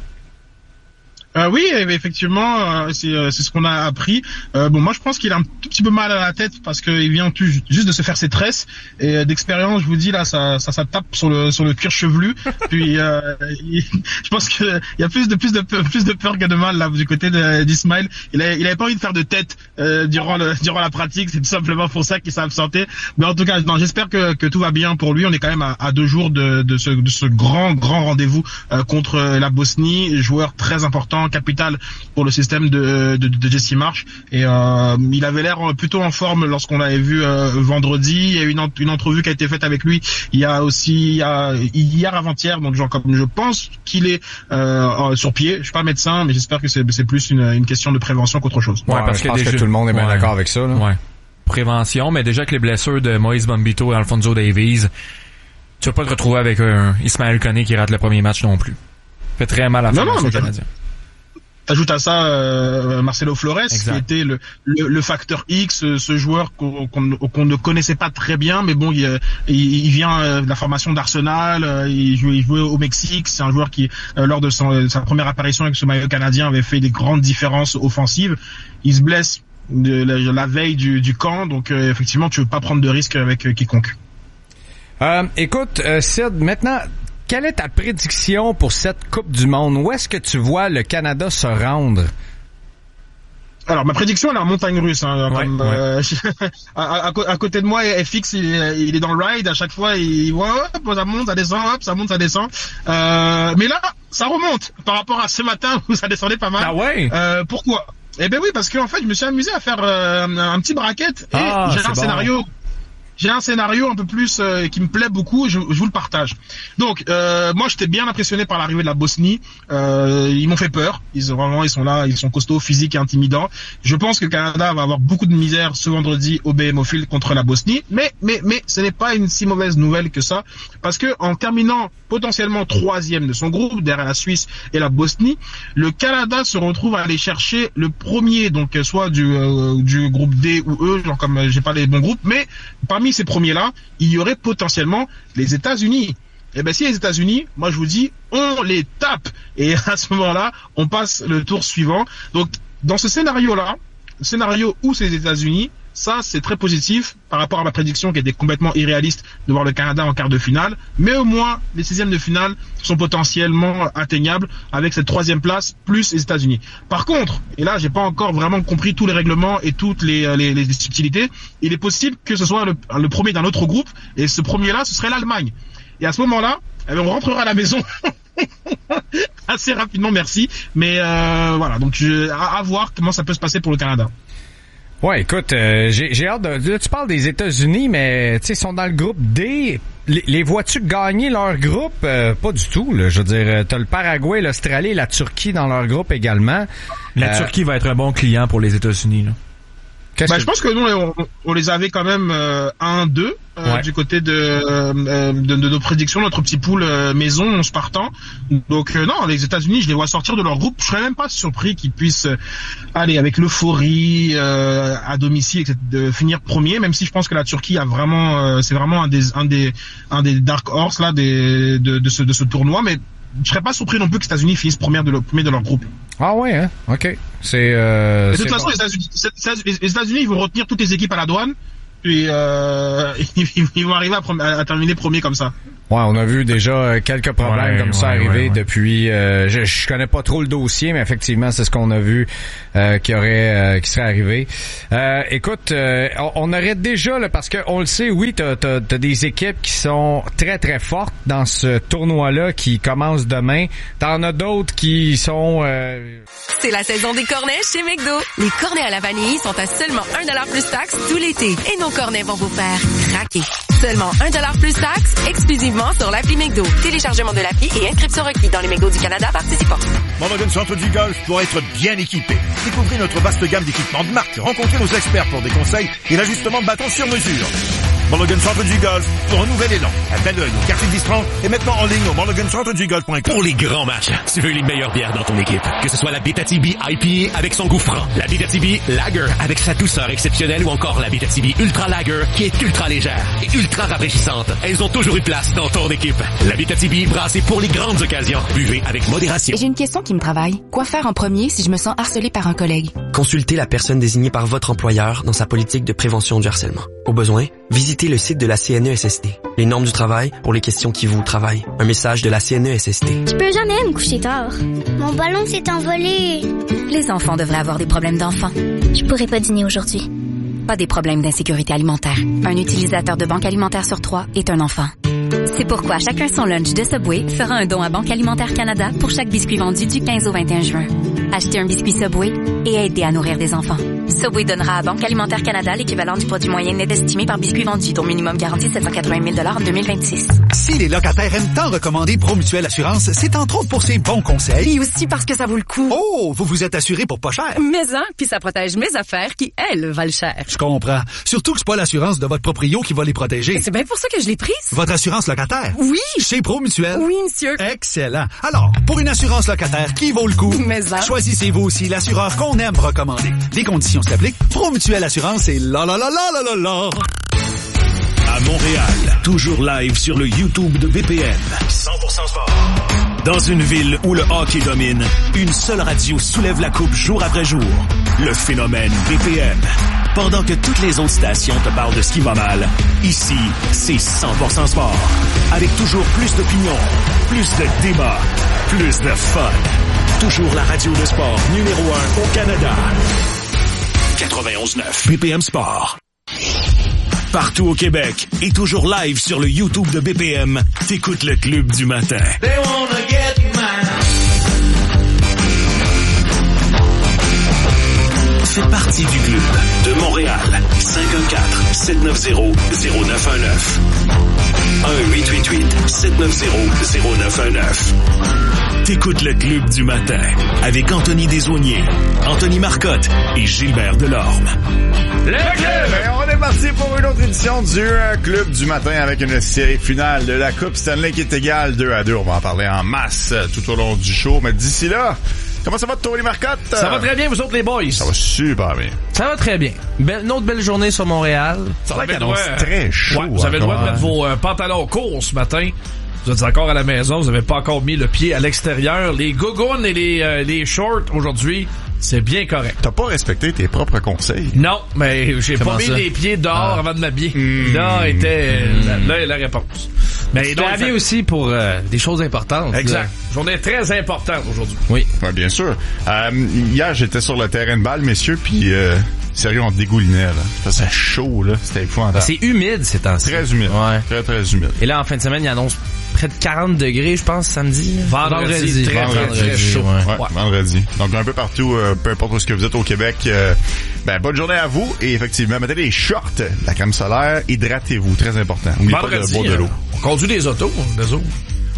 Oui, effectivement, c'est ce qu'on a appris. Moi, je pense qu'il a un tout petit peu mal à la tête parce qu'il vient juste de se faire ses tresses et d'expérience, je vous dis là, ça tape sur le cuir chevelu. Puis, je pense que il y a plus de peur que de mal là du côté d'Ismaël. Il avait pas envie de faire de tête durant la pratique. C'est tout simplement pour ça qu'il s'est absenté. Mais en tout cas, non, j'espère que tout va bien pour lui. On est quand même à 2 jours de ce grand rendez-vous contre la Bosnie, joueur très important, capital pour le système de Jesse Marsh, et il avait l'air plutôt en forme lorsqu'on l'avait vu vendredi. Il y a une entrevue qui a été faite avec lui hier avant-hier, donc comme je pense qu'il est sur pied. Je suis pas médecin, mais j'espère que c'est plus une question de prévention qu'autre chose. Ouais, parce que je pense que tout le monde est bien d'accord avec ça, là. Ouais. Prévention, mais déjà que les blessures de Moïse Bombito et Alfonso Davies, tu vas pas te retrouver avec un Ismaël Koné qui rate le premier match non plus. Fait très mal à la formation canadienne. T'ajoutes à ça Marcelo Flores, exact, qui était le facteur X, ce joueur qu'on ne connaissait pas très bien, mais bon, il vient de la formation d'Arsenal, il jouait au Mexique. C'est un joueur qui, lors de sa première apparition avec ce maillot canadien, avait fait des grandes différences offensives. Il se blesse la veille du camp, donc effectivement, tu veux pas prendre de risques avec quiconque. Écoute, Sid, maintenant, quelle est ta prédiction pour cette Coupe du Monde? Où est-ce que tu vois le Canada se rendre? Alors, ma prédiction, elle est en montagne russe. Hein, à côté de moi, FX, il est dans le ride. À chaque fois, il voit, hop, ça monte, ça descend, hop, ça monte, ça descend. Mais là, ça remonte par rapport à ce matin où ça descendait pas mal. Ah ouais? Pourquoi? Eh ben oui, parce qu'en fait, je me suis amusé à faire un petit bracket et j'ai un scénario. J'ai un scénario un peu plus qui me plaît beaucoup, je vous le partage. Donc moi j'étais bien impressionné par l'arrivée de la Bosnie. Ils m'ont fait peur. Ils sont là, ils sont costauds, physiques et intimidants. Je pense que le Canada va avoir beaucoup de misère ce vendredi au BMO Field contre la Bosnie, mais ce n'est pas une si mauvaise nouvelle que ça, parce que en terminant potentiellement 3e de son groupe derrière la Suisse et la Bosnie, le Canada se retrouve à aller chercher le premier, donc soit du groupe D ou E, genre comme j'ai pas les bons groupes, mais parmi ces premiers-là, il y aurait potentiellement les États-Unis. Et ben si les États-Unis, moi je vous dis, on les tape. Et à ce moment-là, on passe le tour suivant. Donc dans ce scénario-là, le scénario où c'est les États-Unis, ça c'est très positif par rapport à ma prédiction qui était complètement irréaliste de voir le Canada en quart de finale. Mais au moins, les 16e de finale sont potentiellement atteignables avec cette 3e place plus les États-Unis. Par contre, et là j'ai pas encore vraiment compris tous les règlements et toutes les subtilités, il est possible que ce soit le premier d'un autre groupe, et ce premier-là, ce serait l'Allemagne. Et à ce moment-là, on rentrera à la maison assez rapidement, merci. Mais voilà, donc à voir comment ça peut se passer pour le Canada. Ouais, écoute, j'ai hâte de... Tu parles des États-Unis, mais tu sais, ils sont dans le groupe D. Les vois-tu gagner leur groupe? Pas du tout, là. Je veux dire, t'as le Paraguay, l'Australie et la Turquie dans leur groupe également. La Turquie va être un bon client pour les États-Unis, là. Je pense que nous, on les avait quand même 1-2. du côté de nos prédictions, notre petit pool maison, 11 partants. Donc non, les États-Unis, je les vois sortir de leur groupe. Je serais même pas surpris qu'ils puissent aller avec l'euphorie à domicile, de finir premier. Même si je pense que la Turquie a vraiment, c'est vraiment un des dark horse là de ce tournoi, mais je serais pas surpris non plus que les États-Unis finissent premier de leur groupe. Ah ouais, hein? OK. De toute façon, les États-Unis, ils vont retenir toutes les équipes à la douane, puis ils vont arriver à terminer premier comme ça. Ouais, on a vu déjà quelques problèmes comme ça arriver depuis. Je connais pas trop le dossier, mais effectivement, c'est ce qu'on a vu qui serait arrivé. Écoute, on aurait déjà là, parce que on le sait, oui, t'as des équipes qui sont très très fortes dans ce tournoi-là qui commence demain. T'en as d'autres qui sont. C'est la saison des cornets chez McDo. Les cornets à la vanille sont à seulement 1$ plus taxes tout l'été, et nos cornets vont vous faire craquer. Seulement 1$ plus taxes, exclusivement sur l'appli McDo. Téléchargement de l'appli et inscription requis dans les McDo du Canada participants. Morgan Centre du Golf pour être bien équipé. Découvrez notre vaste gamme d'équipements de marque. Rencontrez nos experts pour des conseils et l'ajustement de bâton sur mesure. Morgan Centre du Golf pour un nouvel élan. À Belleuil, au quartier de Distran et maintenant en ligne au morgancentre-du-golf.com. Pour les grands matchs, tu veux les meilleures bières dans ton équipe. Que ce soit la Abitabi IPA avec son goût franc, la Abitabi Lager avec sa douceur exceptionnelle ou encore la Abitabi Ultra Lager qui est ultra légère et ultra rafraîchissante. Elles ont toujours une place dans ton équipe. La Abitabi brassée pour les grandes occasions. Buvez avec modération. J'ai une question qui me travaille. Quoi faire en premier si je me sens harcelé par un collègue? Consultez la personne désignée par votre employeur dans sa politique de prévention du harcèlement. Au besoin, visitez le site de la CNESST. Les normes du travail pour les questions qui vous travaillent. Un message de la CNESST. Je peux jamais me coucher tard. Mon ballon s'est envolé. Les enfants devraient avoir des problèmes d'enfants. Je pourrais pas dîner aujourd'hui. Pas des problèmes d'insécurité alimentaire. Un utilisateur de Banque Alimentaire sur 3 est un enfant. C'est pourquoi chacun son lunch de Subway fera un don à Banque Alimentaire Canada pour chaque biscuit vendu du 15 au 21 juin. Achetez un biscuit Subway et aidez à nourrir des enfants. Subway donnera à Banque Alimentaire Canada l'équivalent du produit moyen net estimé par biscuit vendu, dont minimum garanti 780 000 en 2026. Si les locataires aiment tant recommander Promutuelle Assurance, c'est entre autres pour ses bons conseils. Et aussi parce que ça vaut le coup. Oh, vous vous êtes assuré pour pas cher. Mais hein, puis ça protège mes affaires qui, elles, valent cher. Je comprends. Surtout que c'est pas l'assurance de votre proprio qui va les protéger. C'est bien pour ça que je l'ai prise. Votre assurance locataire? Oui. Chez Promutuelle? Oui, monsieur. Excellent. Alors, pour une assurance locataire qui vaut le coup, choisissez-vous aussi l'assureur qu'on aime recommander. Les conditions s'appliquent. Promutuelle Assurance et la. À Montréal, toujours live sur le YouTube de BPM. 100% sport. Dans une ville où le hockey domine, une seule radio soulève la coupe jour après jour. Le phénomène BPM. Pendant que toutes les autres stations te parlent de ce qui va mal, ici, c'est 100% sport. Avec toujours plus d'opinions, plus de débats, plus de fun. Toujours la radio de sport numéro 1 au Canada. 91.9 BPM Sport. Partout au Québec et toujours live sur le YouTube de BPM, t'écoutes le Club du matin. They wanna get mine. Fais partie du club de Montréal. 514-790-0919. 1-888-790-0919. T'écoutes le Club du matin avec Anthony Desaulniers, Anthony Marcotte et Gilbert Delorme. Le club! Et on est parti pour une autre édition du Club du matin avec une série finale de la Coupe Stanley qui est égale 2-2. On va en parler en masse tout au long du show. Mais d'ici là, comment ça va, Tony Marcotte? Ça va très bien, vous autres les boys. Ça va super bien. Ça va très bien. Une autre belle journée sur Montréal. Ça va être très chaud. Ouais, vous avez le droit de mettre vos pantalons courts ce matin. Vous êtes encore à la maison, vous n'avez pas encore mis le pied à l'extérieur. Les gougounes et les shorts aujourd'hui, c'est bien correct. T'as pas respecté tes propres conseils? Non, mais j'ai pas mis les pieds dehors avant de m'habiller. Là était la réponse. Mais donc, habillé aussi pour des choses importantes. Exact. Là. Journée très importante aujourd'hui. Oui, ouais, bien sûr. Hier, j'étais sur le terrain de balle, messieurs, puis sérieux, on dégoulinait, là. Ça faisait chaud, là. C'était épouvantable. C'est humide ces temps-ci. Très humide. Ouais. Très, très humide. Et là, en fin de semaine, il annonce près de 40 degrés, je pense, samedi. Vendredi. Très chaud. Ouais, vendredi. Donc, un peu partout, peu importe où est-ce que vous êtes au Québec, bonne journée à vous. Et effectivement, mettez les shorts, la crème solaire, hydratez-vous. Très important. N'oubliez pas de boire de l'eau. On conduit des autos, des autres.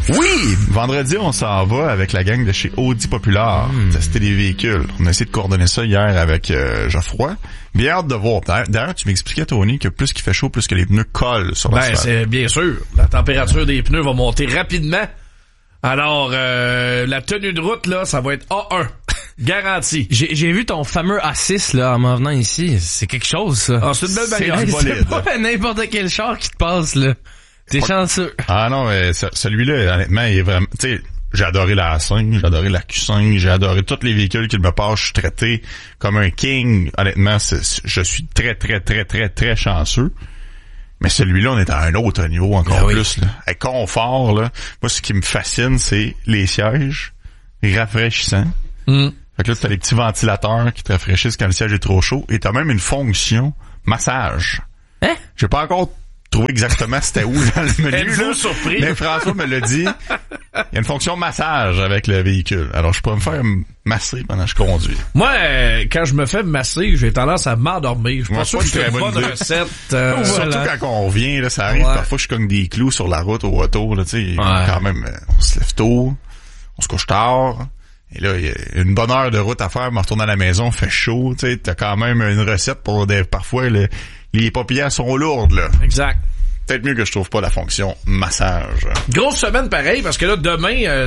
Oui! Vendredi, on s'en va avec la gang de chez Audi Populaire. Tester des véhicules. On a essayé de coordonner ça hier avec Geoffroy. Bien hâte de voir. D'ailleurs, tu m'expliquais, Tony, que plus qu'il fait chaud, plus que les pneus collent sur l'asphalte. C'est bien sûr. La température des pneus va monter rapidement. Alors, la tenue de route, là, ça va être A1. Garanti. J'ai vu ton fameux A6 là en m'en venant ici. C'est quelque chose, ça. Ah, c'est une belle bagarre. C'est pas n'importe quel char qui te passe, là. T'es chanceux. Ah non, mais celui-là, honnêtement, il est vraiment... Tu sais, j'ai adoré la A5, j'ai adoré la Q5, j'ai adoré tous les véhicules qu'il me passe. Je suis traité comme un king. Honnêtement, je suis très, très, très, très, très chanceux. Mais celui-là, on est à un autre niveau encore plus. Là. Avec confort, là. Moi, ce qui me fascine, c'est les sièges rafraîchissants. Fait que là, t'as les petits ventilateurs qui te rafraîchissent quand le siège est trop chaud. Et t'as même une fonction massage. Hein? J'ai pas encore trouvé exactement c'était où dans le menu. Êtes-vous surpris? Mais François me l'a dit. Il y a une fonction massage avec le véhicule. Alors, je pourrais me faire masser pendant que je conduis. Moi, quand je me fais masser, j'ai tendance à m'endormir. Je suis pas sûr que c'est une bonne recette. Surtout quand on revient, là, ça arrive parfois je cogne des clous sur la route au retour. Là, tu sais, quand même, on se lève tôt, on se couche tard. Et là, il y a une bonne heure de route à faire, me retourner à la maison, fait chaud, tu sais, t'as quand même une recette pour parfois les paupières sont lourdes, là. Exact. Peut-être mieux que je trouve pas la fonction massage. Grosse semaine pareil, parce que là, demain,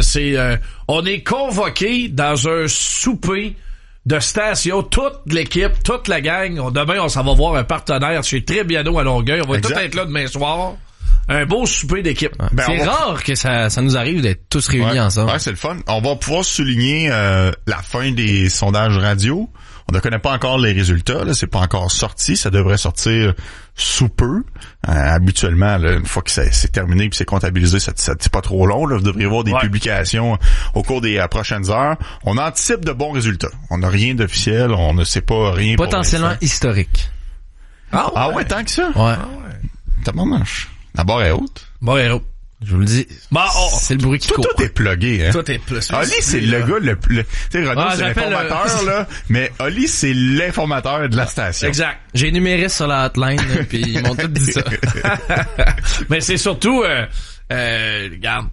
on est convoqué dans un souper de station, toute l'équipe, toute la gang. Demain, on s'en va voir un partenaire chez Trébiano à Longueuil. On va tout être là demain soir. Un beau souper d'équipe. Ben, c'est rare que ça nous arrive d'être tous réunis ensemble. Ouais, c'est le fun. On va pouvoir souligner la fin des sondages radio. On ne connaît pas encore les résultats, là, c'est pas encore sorti, ça devrait sortir sous peu. Habituellement, là, une fois que c'est terminé puis c'est comptabilisé, c'est pas trop long, là, vous devriez voir des publications au cours des prochaines heures. On anticipe de bons résultats. On n'a rien d'officiel, on ne sait pas rien. Potentiellement historique. Ah ouais, tant que ça? Ouais. T'as mon manche. La barre est haute. Barre est haute. Je vous le dis. C'est le bruit qui court. Tout est plugué, hein. Tout est plus. Oli, c'est le gars le tu sais, Renaud, c'est l'informateur, là. Mais Oli, c'est l'informateur de la station. Exact. J'ai énuméré sur la hotline, puis ils m'ont tout dit ça. Mais c'est surtout, regarde.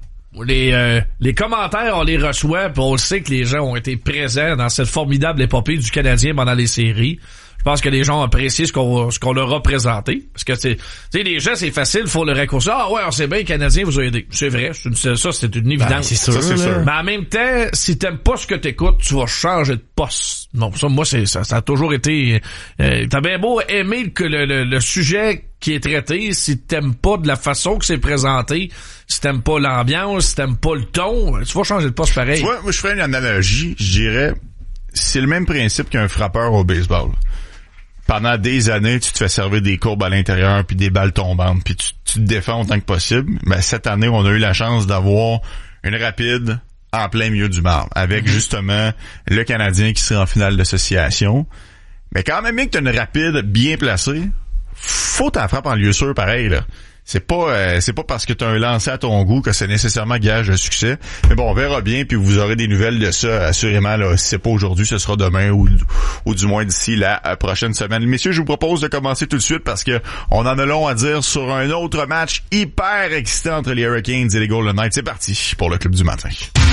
Les commentaires, on les reçoit, puis on sait que les gens ont été présents dans cette formidable épopée du Canadien pendant les séries. Je pense que les gens apprécient ce qu'on leur a présenté. Parce que, tu sais, les gens, c'est facile, faut le raccourcir. Ah ouais, on sait bien, les Canadiens vous ont aidé. C'est vrai, ça, c'est une évidence. C'est sûr, c'est sûr. Mais en même temps, si t'aimes pas ce que t'écoutes, tu vas changer de poste. Non, ça, moi, ça a toujours été, t'as bien beau aimer le sujet qui est traité, si t'aimes pas de la façon que c'est présenté, si t'aimes pas l'ambiance, si t'aimes pas le ton, tu vas changer de poste pareil. Tu vois, moi, je ferais une analogie, je dirais, c'est le même principe qu'un frappeur au baseball. Pendant des années, tu te fais servir des courbes à l'intérieur puis des balles tombantes puis tu te défends autant que possible. Mais cette année, on a eu la chance d'avoir une rapide en plein milieu du marbre avec justement le Canadien qui sera en finale d'association. Mais quand même bien que tu as une rapide bien placée, faut t'en frapper en lieu sûr pareil, là. C'est pas parce que tu as un lancer à ton goût que c'est nécessairement gage de succès. Mais bon, on verra bien, puis vous aurez des nouvelles de ça, assurément, là. Si c'est pas aujourd'hui, ce sera demain ou du moins d'ici la prochaine semaine. Messieurs, je vous propose de commencer tout de suite parce que on en a long à dire sur un autre match hyper excitant entre les Hurricanes et les Golden Knights. C'est parti pour le Club du matin.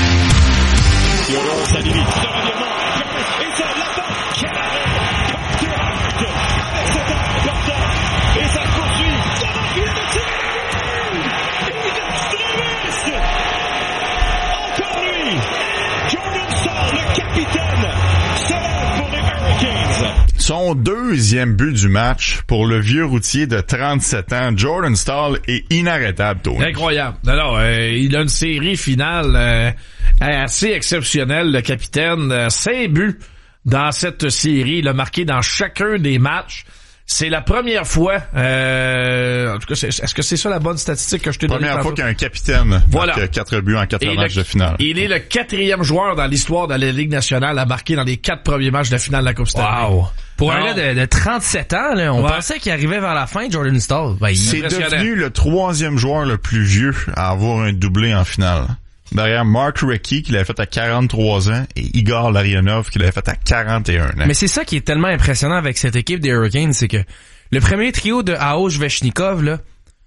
Son deuxième but du match pour le vieux routier de 37 ans, Jordan Staal, est inarrêtable, Tony. Incroyable. Alors, il a une série finale assez exceptionnelle, le capitaine. 5 buts dans cette série. Il a marqué dans chacun des matchs. C'est la première fois, en tout cas, est-ce que c'est ça la bonne statistique que je t'ai donnée? Première fois qu'un capitaine marque 4 buts en 4 matchs de finale. Il est le 4e joueur dans l'histoire de la Ligue nationale à marquer dans les 4 premiers matchs de finale de la Coupe Stanley. Wow! Pour un gars de 37 ans, là, on pensait qu'il arrivait vers la fin, Jordan Staal. C'est devenu le 3e joueur le plus vieux à avoir un doublé en finale. Derrière Mark Recchi, qui l'avait fait à 43 ans, et Igor Larionov, qui l'avait fait à 41 ans. Mais c'est ça qui est tellement impressionnant avec cette équipe des Hurricanes, c'est que le premier trio de Aho Svechnikov, là,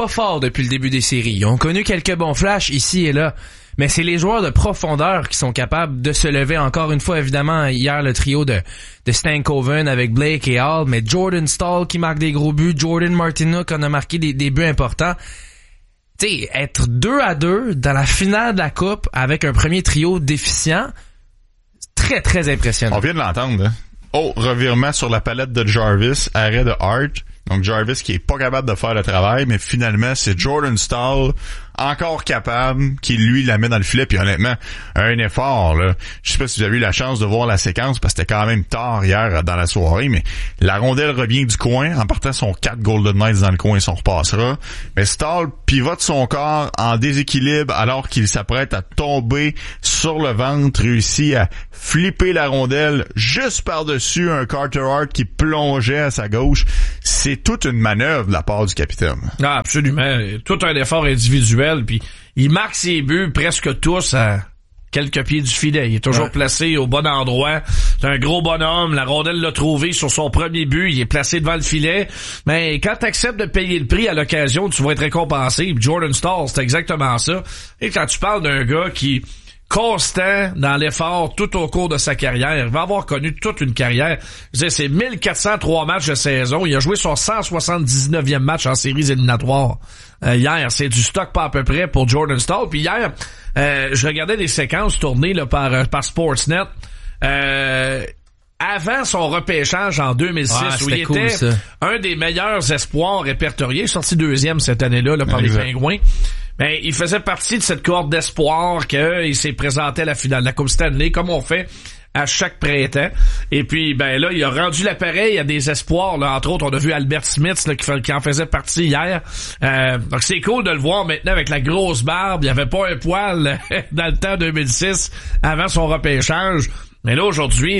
pas fort depuis le début des séries. Ils ont connu quelques bons flashs ici et là. Mais c'est les joueurs de profondeur qui sont capables de se lever. Encore une fois, évidemment, hier, le trio de Stankoven avec Blake et Hall, mais Jordan Staal qui marque des gros buts, Jordan Martinook en a marqué des buts importants. Tu sais, être 2-2 dans la finale de la Coupe avec un premier trio déficient, c'est très, très impressionnant. On vient de l'entendre, hein? Oh, revirement sur la palette de Jarvis, arrêt de Hart. Donc Jarvis qui est pas capable de faire le travail, mais finalement c'est Jordan Staal encore capable, qui lui la met dans le filet, puis honnêtement, un effort, là. Je sais pas si vous avez eu la chance de voir la séquence, parce que c'était quand même tard hier dans la soirée, mais la rondelle revient du coin, en partant son 4 Golden Knights dans le coin, ça on repassera. Mais Staal pivote son corps en déséquilibre alors qu'il s'apprête à tomber sur le ventre, réussit à flipper la rondelle juste par-dessus un Carter Hart qui plongeait à sa gauche. C'est toute une manœuvre de la part du capitaine. Ah, absolument. Tout un effort individuel, puis il marque ses buts presque tous à quelques pieds du filet. Il est toujours placé au bon endroit. C'est un gros bonhomme. La rondelle l'a trouvé sur son premier but. Il est placé devant le filet. Mais quand tu acceptes de payer le prix à l'occasion, tu vas être récompensé. Jordan Staal, c'est exactement ça. Et quand tu parles d'un gars qui constant dans l'effort tout au cours de sa carrière. Il va avoir connu toute une carrière. Je veux dire, c'est 1403 matchs de saison. Il a joué son 179e match en séries éliminatoires. Hier, c'est du stock pas à peu près pour Jordan Staal. Puis hier, je regardais des séquences tournées là, par Sportsnet. Avant son repêchage en 2006, où il était un des meilleurs espoirs répertoriés, sorti deuxième cette année-là là, par les Pingouins. Ben, il faisait partie de cette cohorte d'espoir qu'il s'est présenté à la finale de la Coupe Stanley, comme on fait à chaque printemps. Et puis, ben là, il a rendu l'appareil à des espoirs. Là. Entre autres, on a vu Albert Smith là, qui en faisait partie hier. Donc, c'est cool de le voir maintenant avec la grosse barbe. Il n'y avait pas un poil dans le temps 2006, avant son repêchage. Mais là, aujourd'hui,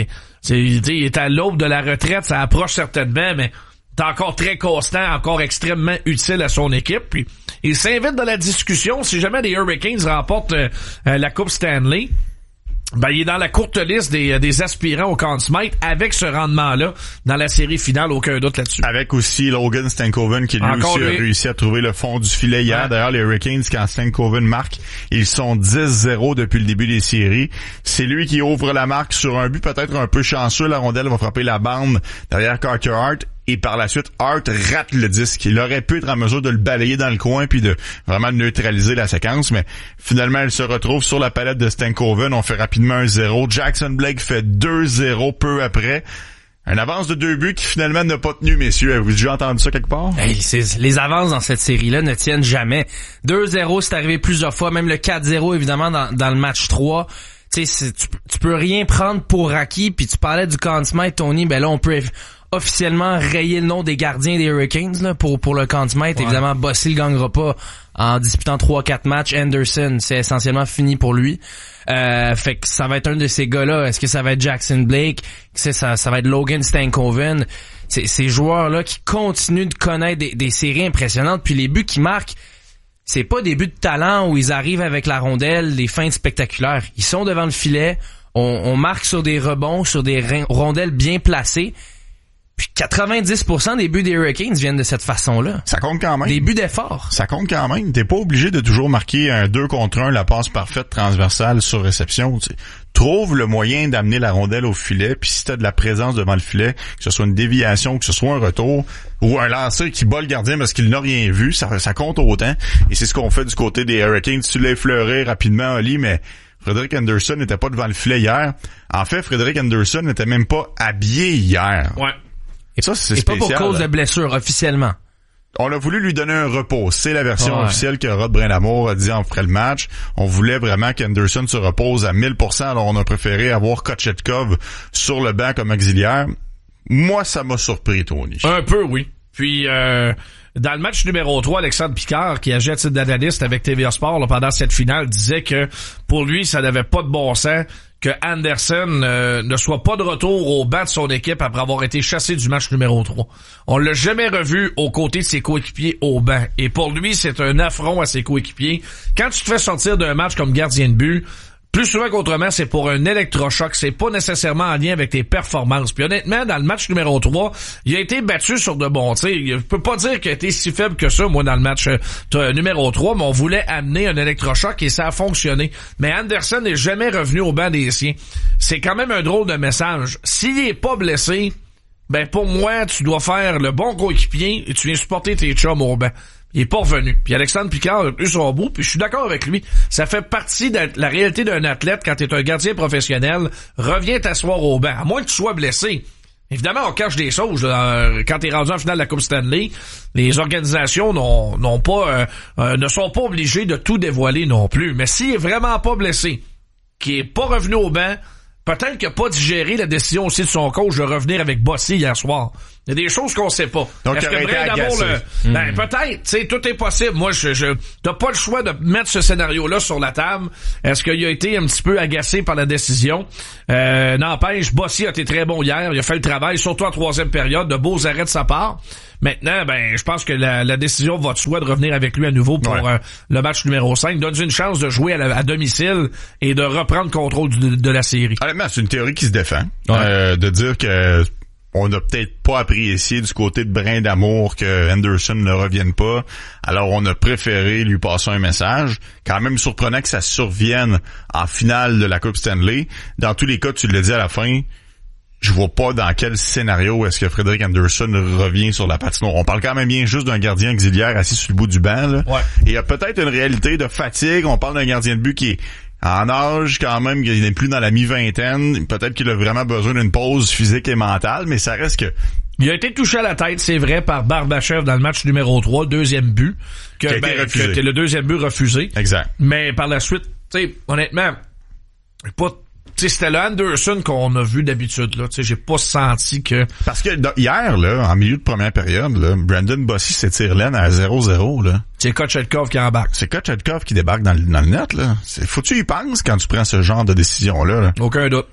il est à l'aube de la retraite. Ça approche certainement, mais c'est encore très constant, encore extrêmement utile à son équipe. Puis, il s'invite dans la discussion. Si jamais les Hurricanes remportent la Coupe Stanley, ben, il est dans la courte liste des aspirants au Conn Smythe avec ce rendement-là dans la série finale, aucun doute là-dessus. Avec aussi Logan Stankoven qui lui aussi a réussi à trouver le fond du filet hier. D'ailleurs, les Hurricanes, quand Stankoven marque, ils sont 10-0 depuis le début des séries. C'est lui qui ouvre la marque sur un but peut-être un peu chanceux. La rondelle va frapper la bande derrière Carter Hart. Et par la suite, Hart rate le disque. Il aurait pu être en mesure de le balayer dans le coin puis de vraiment neutraliser la séquence, mais finalement, elle se retrouve sur la palette de Stankoven. On fait rapidement 1-0. Jackson Blake fait 2-0 peu après. Un avance de 2 buts qui finalement n'a pas tenu, messieurs. Avez-vous déjà entendu ça quelque part? Hey, les avances dans cette série-là ne tiennent jamais. 2-0, c'est arrivé plusieurs fois. Même le 4-0, évidemment, dans le match 3. Tu sais, tu peux rien prendre pour acquis. Puis tu parlais du Conn Smythe, Tony. Ben là, on peut officiellement rayer le nom des gardiens des Hurricanes là, pour le Conn Smythe. Évidemment, Bossy le gagnera pas en disputant 3-4 matchs. Anderson, c'est essentiellement fini pour lui. Fait que ça va être un de ces gars-là. Est-ce que ça va être Jackson Blake? Ça va être Logan Stankoven? Ces joueurs-là qui continuent de connaître des séries impressionnantes. Puis les buts qu'ils marquent, c'est pas des buts de talent où ils arrivent avec la rondelle, des feintes spectaculaires. Ils sont devant le filet. On marque sur des rebonds, sur des rondelles bien placées. Puis 90% des buts des Hurricanes viennent de cette façon-là. Ça compte quand même. Des buts d'effort. Ça compte quand même. T'es pas obligé de toujours marquer un 2 contre 1, la passe parfaite transversale sur réception. T'sais. Trouve le moyen d'amener la rondelle au filet, puis si t'as de la présence devant le filet, que ce soit une déviation, que ce soit un retour, ou un lancer qui bat le gardien parce qu'il n'a rien vu, ça compte autant. Et c'est ce qu'on fait du côté des Hurricanes. Tu l'as effleuré rapidement, Oli, mais Frederik Anderson n'était pas devant le filet hier. En fait, Frederik Anderson n'était même pas habillé hier. Ouais. Et ça, c'est spécial. Et pas pour cause de blessure, officiellement. On a voulu lui donner un repos. C'est la version officielle que Rod Brindamour a dit après le match. On voulait vraiment qu'Anderson se repose à 1000%. Alors, on a préféré avoir Kochetkov sur le banc comme auxiliaire. Moi, ça m'a surpris, Tony. Un peu, oui. Puis, dans le match numéro 3, Alexandre Picard, qui agit à titre d'analyste avec TVA Sport là, pendant cette finale, disait que pour lui, ça n'avait pas de bon sens que Anderson ne soit pas de retour au banc de son équipe après avoir été chassé du match numéro 3. On l'a jamais revu aux côtés de ses coéquipiers au banc. Et pour lui, c'est un affront à ses coéquipiers. Quand tu te fais sortir d'un match comme gardien de but, plus souvent qu'autrement, c'est pour un électrochoc. C'est pas nécessairement en lien avec tes performances. Puis honnêtement, dans le match numéro 3, il a été battu sur de bons tirs. Je peux pas dire qu'il a été si faible que ça, moi, dans le match numéro 3, mais on voulait amener un électrochoc et ça a fonctionné. Mais Anderson n'est jamais revenu au banc des siens. C'est quand même un drôle de message. S'il est pas blessé, ben pour moi, tu dois faire le bon coéquipier et tu viens supporter tes chums au banc. Il est pas revenu. Puis Alexandre Picard a tenu son bout, puis je suis d'accord avec lui. Ça fait partie de la réalité d'un athlète quand t'es un gardien professionnel. Reviens t'asseoir au banc, à moins que tu sois blessé. Évidemment, on cache des choses. Quand t'es rendu en finale de la Coupe Stanley, les organisations ne sont pas obligées de tout dévoiler non plus. Mais s'il est vraiment pas blessé, qui est pas revenu au banc, peut-être qu'il n'a pas digéré la décision aussi de son coach de revenir avec Bossy hier soir. Il y a des choses qu'on sait pas. Donc, est-ce que Brindamour peut-être, tu sais, tout est possible. Moi, t'as pas le choix de mettre ce scénario-là sur la table. Est-ce qu'il a été un petit peu agacé par la décision? N'empêche, Bossy a été très bon hier. Il a fait le travail, surtout en troisième période, de beaux arrêts de sa part. Maintenant, je pense que la décision va de soi de revenir avec lui à nouveau pour le match numéro 5. Donne une chance de jouer à domicile et de reprendre contrôle de la série. Honnêtement, c'est une théorie qui se défend. De dire que on n'a peut-être pas apprécié du côté de Brindamour que Anderson ne revienne pas. Alors, on a préféré lui passer un message. Quand même surprenant que ça survienne en finale de la Coupe Stanley. Dans tous les cas, tu l'as dit à la fin, je vois pas dans quel scénario est-ce que Frédéric Anderson revient sur la patinoire. On parle quand même bien juste d'un gardien auxiliaire assis sur le bout du banc, là. Ouais. Et il y a peut-être une réalité de fatigue. On parle d'un gardien de but qui est en âge quand même, il n'est plus dans la mi-vingtaine. Peut-être qu'il a vraiment besoin d'une pause physique et mentale, mais ça reste que... Il a été touché à la tête, c'est vrai, par Barbashev dans le match numéro 3, deuxième but. Que le deuxième but refusé. Exact. Mais par la suite, tu sais, honnêtement, c'était le Anderson qu'on a vu d'habitude, là. Tu sais, j'ai pas senti que... Parce que hier, là, en milieu de première période, là, Brandon Bossy s'étire laine à 0-0, là. C'est Kochetkov qui embarque. C'est Kochetkov qui débarque dans le net, là. Faut que tu y penses quand tu prends ce genre de décision-là, là. Aucun doute.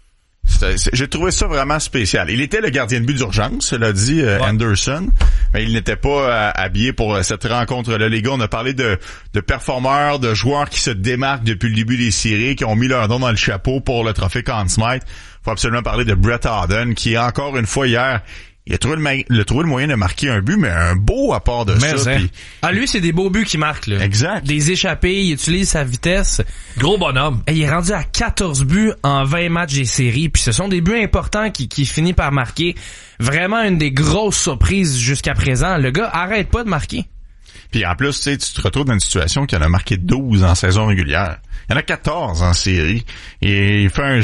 J'ai trouvé ça vraiment spécial. Il était le gardien de but d'urgence, cela dit, Anderson, mais il n'était pas habillé pour cette rencontre-là. Les gars, on a parlé de performeurs, de joueurs qui se démarquent depuis le début des séries, qui ont mis leur nom dans le chapeau pour le trophée Conn Smythe. Faut absolument parler de Brett Howden, qui encore une fois hier, il a trouvé le moyen de marquer un but, mais un beau apport de ça. Puis... lui, c'est des beaux buts qu'il marque, là. Exact. Des échappées, il utilise sa vitesse. Gros bonhomme. Et il est rendu à 14 buts en 20 matchs des séries. Puis ce sont des buts importants qui finit par marquer. Vraiment une des grosses surprises jusqu'à présent. Le gars arrête pas de marquer. Puis en plus, tu te retrouves dans une situation qu'il en a marqué 12 en saison régulière. Il y en a 14 en série. Et il fait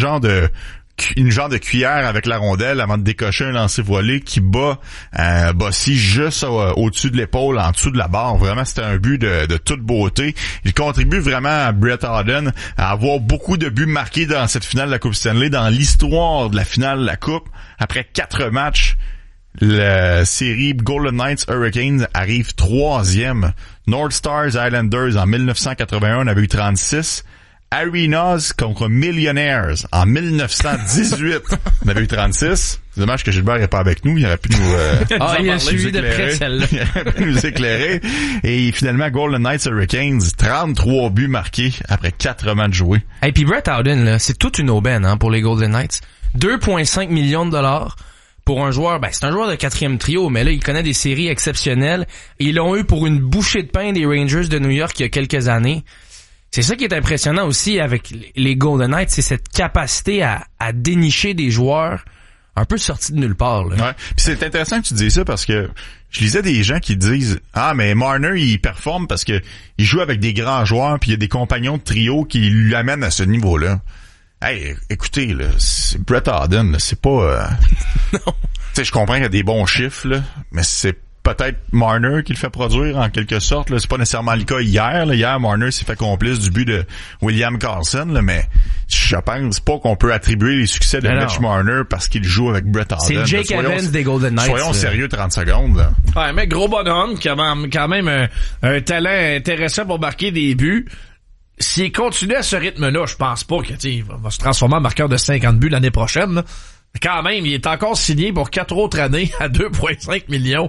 une genre de cuillère avec la rondelle avant de décocher un lancer voilé qui bat Bossy juste au-dessus de l'épaule, en dessous de la barre. Vraiment, c'était un but de toute beauté. Il contribue vraiment à Brett Howden à avoir beaucoup de buts marqués dans cette finale de la Coupe Stanley, dans l'histoire de la finale de la Coupe. Après 4 matchs, la série Golden Knights Hurricanes arrive 3e. North Stars Islanders en 1981 avait eu 36. Arenas contre Millionaires en 1918. On avait eu 36. C'est dommage que Gilbert n'est pas avec nous. Il aurait pu nous il a suivi de près celle-là. Il aurait pu nous éclairer. Et finalement, Golden Knights Hurricanes, 33 buts marqués après 4 matchs joués. Et puis Brett Howden, là, c'est toute une aubaine pour les Golden Knights. 2,5 millions de dollars pour un joueur. C'est un joueur de 4e trio, mais là, il connaît des séries exceptionnelles. Ils l'ont eu pour une bouchée de pain des Rangers de New York il y a quelques années. C'est ça qui est impressionnant aussi avec les Golden Knights, c'est cette capacité à dénicher des joueurs un peu sortis de nulle part, là. Ouais. Puis c'est intéressant que tu dises ça parce que je lisais des gens qui disent mais Marner il performe parce que il joue avec des grands joueurs puis il y a des compagnons de trio qui lui amènent à ce niveau-là. Hey, écoutez là, c'est Brett Howden, là, c'est pas non. Tu sais, je comprends qu'il y a des bons chiffres là, mais c'est peut-être Marner qui le fait produire en quelque sorte. Là. C'est pas nécessairement le cas hier. Là. Hier, Marner s'est fait complice du but de William Karlsson, là, mais je pense pas qu'on peut attribuer les succès de Mitch Marner parce qu'il joue avec Brett Howden. C'est le Jake Evans des Golden Knights. Soyons sérieux 30 secondes. Là. Ouais, mais gros bonhomme qui a quand même un talent intéressant pour marquer des buts. S'il continue à ce rythme-là, je pense pas qu'il va se transformer en marqueur de 50 buts l'année prochaine. Là. Quand même, il est encore signé pour 4 autres années à 2,5 millions.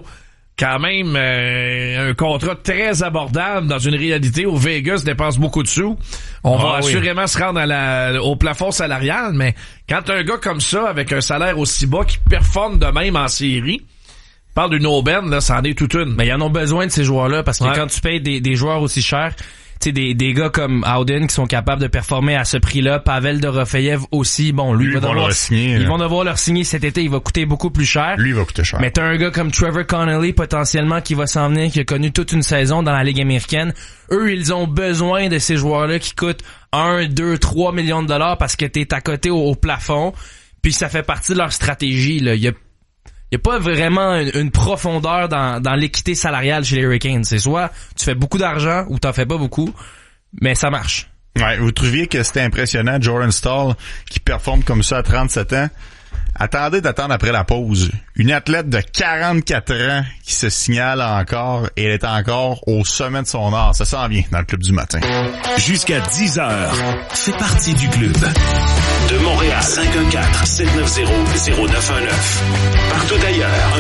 quand même un contrat très abordable dans une réalité où Vegas dépense beaucoup de sous. On va assurément se rendre au plafond salarial, mais quand un gars comme ça, avec un salaire aussi bas, qui performe de même en série, parle d'une aubaine, là, ça en est toute une. Mais ils en ont besoin de ces joueurs-là, parce que quand tu payes des joueurs aussi chers, tu sais, des gars comme Howden qui sont capables de performer à ce prix-là, Pavel Dorofeyev aussi, bon, lui, ils vont devoir leur signer cet été, il va coûter beaucoup plus cher. Lui, il va coûter cher. Mais t'as un gars comme Trevor Connolly, potentiellement, qui va s'en venir, qui a connu toute une saison dans la Ligue américaine. Eux, ils ont besoin de ces joueurs-là qui coûtent 1, 2, 3 millions de dollars parce que t'es à côté au plafond, puis ça fait partie de leur stratégie, là. Il y a pas vraiment une profondeur dans l'équité salariale chez les Hurricanes. C'est soit tu fais beaucoup d'argent ou t'en fais pas beaucoup, mais ça marche. Ouais, vous trouviez que c'était impressionnant, Jordan Staal, qui performe comme ça à 37 ans? Attendez d'attendre après la pause. Une athlète de 44 ans qui se signale encore et elle est encore au sommet de son art. Ça s'en vient dans le Club du matin. Jusqu'à 10h, fais partie du club. De Montréal, 514-790-0919. Partout ailleurs,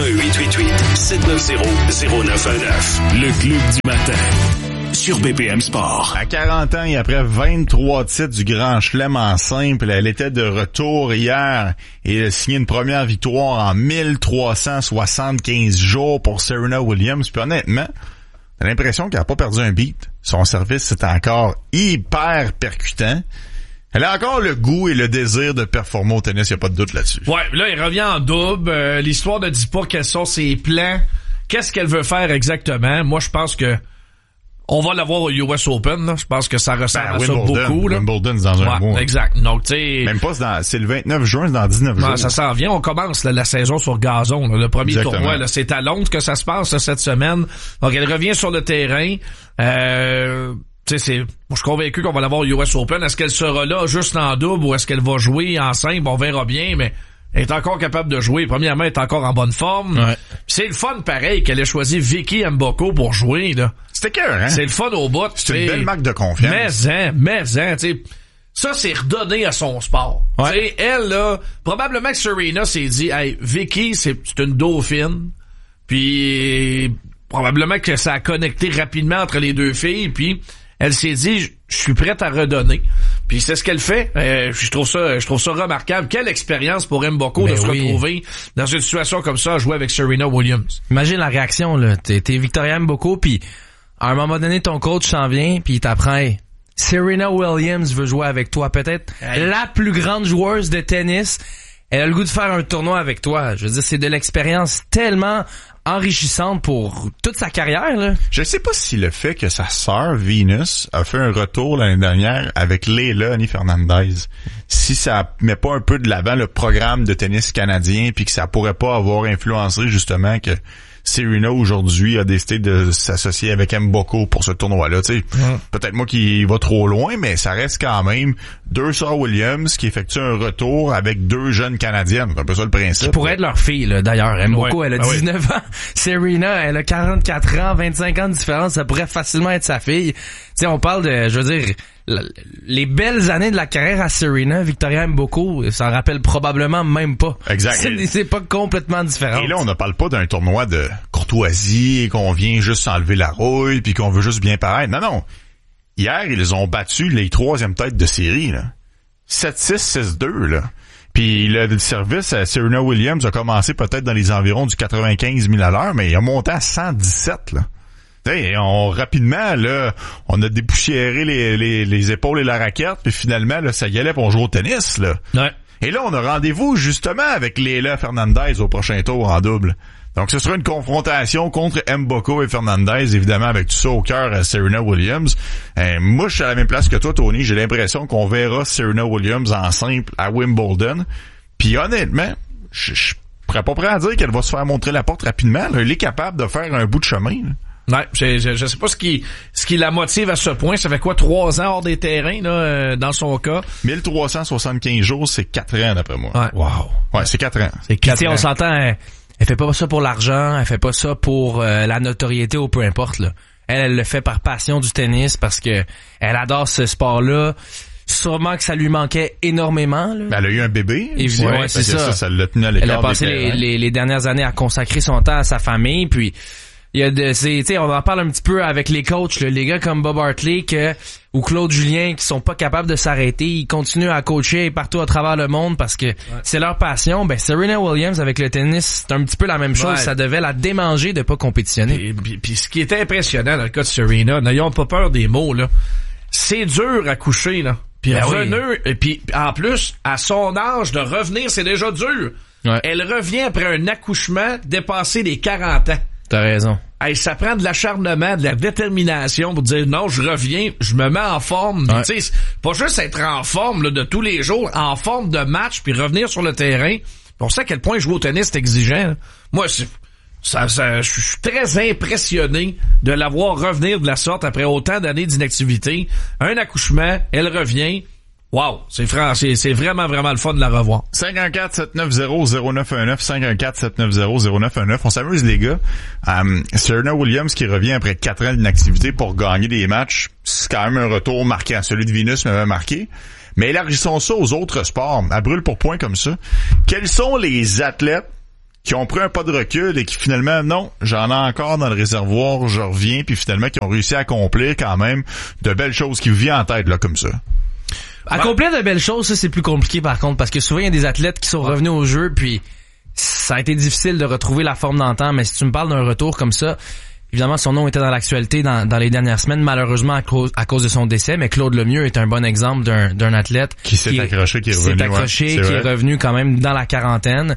1-888-790-0919. Le Club du matin. Sur BPM Sport. À 40 ans et après 23 titres du Grand Chelem en simple, elle était de retour hier et elle a signé une première victoire en 1375 jours pour Serena Williams. Puis honnêtement, t'as l'impression qu'elle a pas perdu un beat. Son service est encore hyper percutant. Elle a encore le goût et le désir de performer au tennis, y a pas de doute là-dessus. Ouais, là, il revient en double. L'histoire ne dit pas quels sont ses plans. Qu'est-ce qu'elle veut faire exactement? Moi, je pense que on va l'avoir au US Open, là. Je pense que ça ressemble à ça beaucoup, là. Wimbledon, c'est dans un mois. Exact. Donc, tu sais. Même pas, c'est le 29 juin, c'est dans 19 jours. Ça s'en vient. On commence, là, la saison sur gazon, là. Le premier tournoi, là. C'est à Londres que ça se passe, là, cette semaine. Donc, elle revient sur le terrain. Tu sais, moi, je suis convaincu qu'on va l'avoir au US Open. Est-ce qu'elle sera là juste en double ou est-ce qu'elle va jouer en simple? On verra bien, mais elle est encore capable de jouer. Premièrement, elle est encore en bonne forme. Ouais. C'est le fun, pareil, qu'elle ait choisi Vicky Mboko pour jouer, là. C'était cœur, hein? C'est le fun au bout. C'est une belle marque de confiance. Mais, tu sais, ça, c'est redonné à son sport. Ouais. Tu sais, elle, là, probablement que Serena s'est dit, hey, Vicky, c'est une dauphine. Puis, probablement que ça a connecté rapidement entre les deux filles. Puis, elle s'est dit, je suis prête à redonner. Puis c'est ce qu'elle fait. Je trouve ça remarquable. Quelle expérience pour Mboko de se retrouver dans une situation comme ça à jouer avec Serena Williams. Imagine la réaction, là. T'es Victoria Mboko, puis à un moment donné, ton coach s'en vient, puis il t'apprend, hey, Serena Williams veut jouer avec toi. Peut-être la plus grande joueuse de tennis. Elle a le goût de faire un tournoi avec toi. Je veux dire, c'est de l'expérience tellement enrichissante pour toute sa carrière, là. Je sais pas si le fait que sa sœur Venus a fait un retour l'année dernière avec Leylah Fernandez, si ça met pas un peu de l'avant le programme de tennis canadien, puis que ça pourrait pas avoir influencé justement que Serena aujourd'hui a décidé de s'associer avec Mboko pour ce tournoi-là. Tu sais, peut-être moi qui va trop loin, mais ça reste quand même deux sœurs Williams qui effectuent un retour avec deux jeunes Canadiennes. C'est un peu ça le principe. Qui pourrait être leur fille, là, d'ailleurs. Mboko, elle a 19 ans. Serena, elle a 44 ans, 25 ans de différence. Ça pourrait facilement être sa fille. Tu sais, on parle de, je veux dire, les belles années de la carrière à Serena, Victoria Mboko, ça en rappelle probablement même pas. Exact. C'est pas complètement différent. Et là, on ne parle pas d'un tournoi de courtoisie, qu'on vient juste s'enlever la rouille, puis qu'on veut juste bien paraître. Non. Hier, ils ont battu les troisièmes têtes de série, là. 7-6, 6-2, là. Puis le service à Serena Williams a commencé peut-être dans les environs du 95 000 à l'heure, mais il a monté à 117, là. T'sais, rapidement, là, on a dépoussiéré les épaules et la raquette, puis finalement, là, ça y allait pour jouer au tennis, là. Ouais. Et là, on a rendez-vous, justement, avec Leylah Fernandez au prochain tour en double. Donc, ce sera une confrontation contre Mboko et Fernandez, évidemment, avec tout ça au cœur à Serena Williams. Moi, je suis à la même place que toi, Tony. J'ai l'impression qu'on verra Serena Williams en simple à Wimbledon. Puis honnêtement, je serais pas prêt à dire qu'elle va se faire montrer la porte rapidement. Là. Elle est capable de faire un bout de chemin, là. Ouais, je sais pas ce qui la motive à ce point. Ça fait quoi, 3 ans hors des terrains, là, dans son cas? 1375 jours, c'est 4 ans, d'après moi. Ouais. Wow. Ouais, c'est 4 ans. C'est 4 ans. On s'entend, elle fait pas ça pour l'argent, elle fait pas ça pour la notoriété ou peu importe, là. Elle le fait par passion du tennis parce que elle adore ce sport-là. Sûrement que ça lui manquait énormément. Là. Ben, elle a eu un bébé. Évidemment, ouais, c'est ça l'a tenu à l'écart. Elle a passé les dernières années à consacrer son temps à sa famille, puis il y a on en parle un petit peu avec les coachs, là, les gars comme Bob Hartley ou Claude Julien qui sont pas capables de s'arrêter, ils continuent à coacher partout à travers le monde parce que c'est leur passion. Ben Serena Williams avec le tennis, c'est un petit peu la même chose, ça devait la démanger de pas compétitionner. Puis ce qui était impressionnant dans le cas de Serena, n'ayons pas peur des mots là, c'est dur à coucher là. Puis et puis en plus à son âge de revenir, c'est déjà dur. Ouais. Elle revient après un accouchement dépassé les 40 ans. T'as raison. Hey, ça prend de l'acharnement, de la détermination pour dire non, je reviens, je me mets en forme. Ouais. Tu sais, pas juste être en forme là, de tous les jours, en forme de match, puis revenir sur le terrain. On sait à quel point jouer au tennis c'est exigeant. Là. Moi, je suis très impressionné de la voir revenir de la sorte après autant d'années d'inactivité. Un accouchement, elle revient. Wow, c'est vraiment le fun de la revoir. 514-790-0919, 514-790-0919. On s'amuse les gars. Serena Williams qui revient après 4 ans d'inactivité pour gagner des matchs, c'est quand même un retour marquant. Celui de Venus m'avait marqué. Mais élargissons ça aux autres sports, à brûle pour point comme ça. Quels sont les athlètes qui ont pris un pas de recul et qui finalement, non, j'en ai encore dans le réservoir, je reviens, puis finalement qui ont réussi à accomplir quand même de belles choses qui vous viennent en tête là comme ça? Accomplir de belles choses, ça c'est plus compliqué par contre, parce que souvent il y a des athlètes qui sont revenus au jeu, puis ça a été difficile de retrouver la forme d'antan, mais si tu me parles d'un retour comme ça, évidemment son nom était dans l'actualité dans les dernières semaines, malheureusement à cause de son décès, mais Claude Lemieux est un bon exemple d'un athlète qui s'est accroché, qui est revenu quand même dans la quarantaine.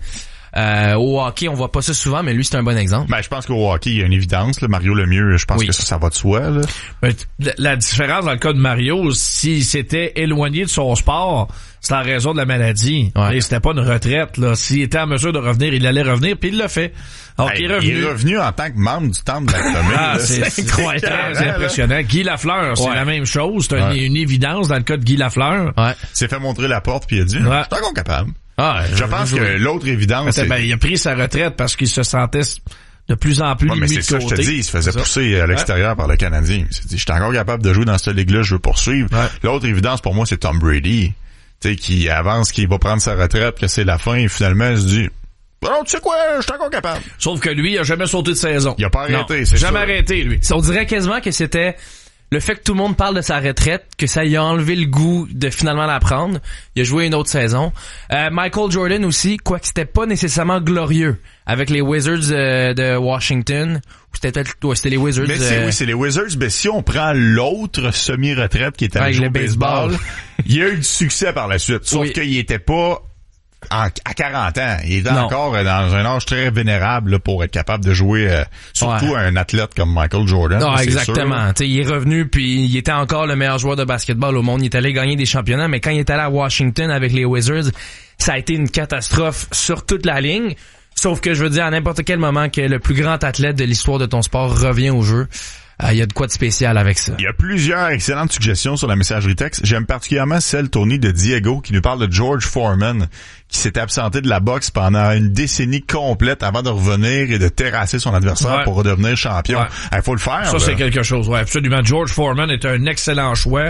Au hockey, on voit pas ça souvent, mais lui, c'est un bon exemple. Ben, je pense qu'au hockey, il y a une évidence, là. Mario Lemieux, je pense que ça va de soi, là. Ben, la différence dans le cas de Mario, s'il s'était éloigné de son sport, c'est en raison de la maladie. Ouais. Et c'était pas une retraite, là. S'il était en mesure de revenir, il allait revenir, puis il l'a fait. Alors, il est revenu en tant que membre du temple de la commune. C'est incroyable. C'est impressionnant. Guy Lafleur, c'est la même chose. C'est une évidence dans le cas de Guy Lafleur. Ouais. Il s'est fait montrer la porte, puis il a dit, je suis encore capable. Je pense que l'autre évidence... il a pris sa retraite parce qu'il se sentait de plus en plus mais c'est ça, je te dis, il se faisait pousser à l'extérieur par le Canadien. Il s'est dit, je suis encore capable de jouer dans cette ligue-là, je veux poursuivre. Ouais. L'autre évidence pour moi, c'est Tom Brady, qui avance, qui va prendre sa retraite, que c'est la fin, et finalement, il se dit... Non, tu sais quoi, je suis encore capable. Sauf que lui, il a jamais sauté de saison. Il a pas arrêté, c'est jamais arrêté, lui. On dirait quasiment que c'était... Le fait que tout le monde parle de sa retraite, que ça lui a enlevé le goût de finalement la prendre. Il a joué une autre saison. Michael Jordan aussi, quoique c'était pas nécessairement glorieux avec les Wizards de Washington. Ou c'était les Wizards. Mais c'est les Wizards. Mais si on prend l'autre semi-retraite qui était avec le baseball, il y a eu du succès par la suite. Sauf qu'il était pas à 40 ans. Il était encore dans un âge très vénérable là, pour être capable de jouer surtout un athlète comme Michael Jordan. Non, exactement. Il est revenu puis il était encore le meilleur joueur de basketball au monde. Il est allé gagner des championnats, mais quand il est allé à Washington avec les Wizards, ça a été une catastrophe sur toute la ligne. Sauf que je veux dire, à n'importe quel moment que le plus grand athlète de l'histoire de ton sport revient au jeu, il y a de quoi de spécial avec ça. Il y a plusieurs excellentes suggestions sur la messagerie texte. J'aime particulièrement celle tournée de Diego qui nous parle de George Foreman qui s'était absenté de la boxe pendant une décennie complète avant de revenir et de terrasser son adversaire pour redevenir champion. Il faut le faire. Ça, c'est quelque chose. Ouais, absolument. George Foreman est un excellent choix.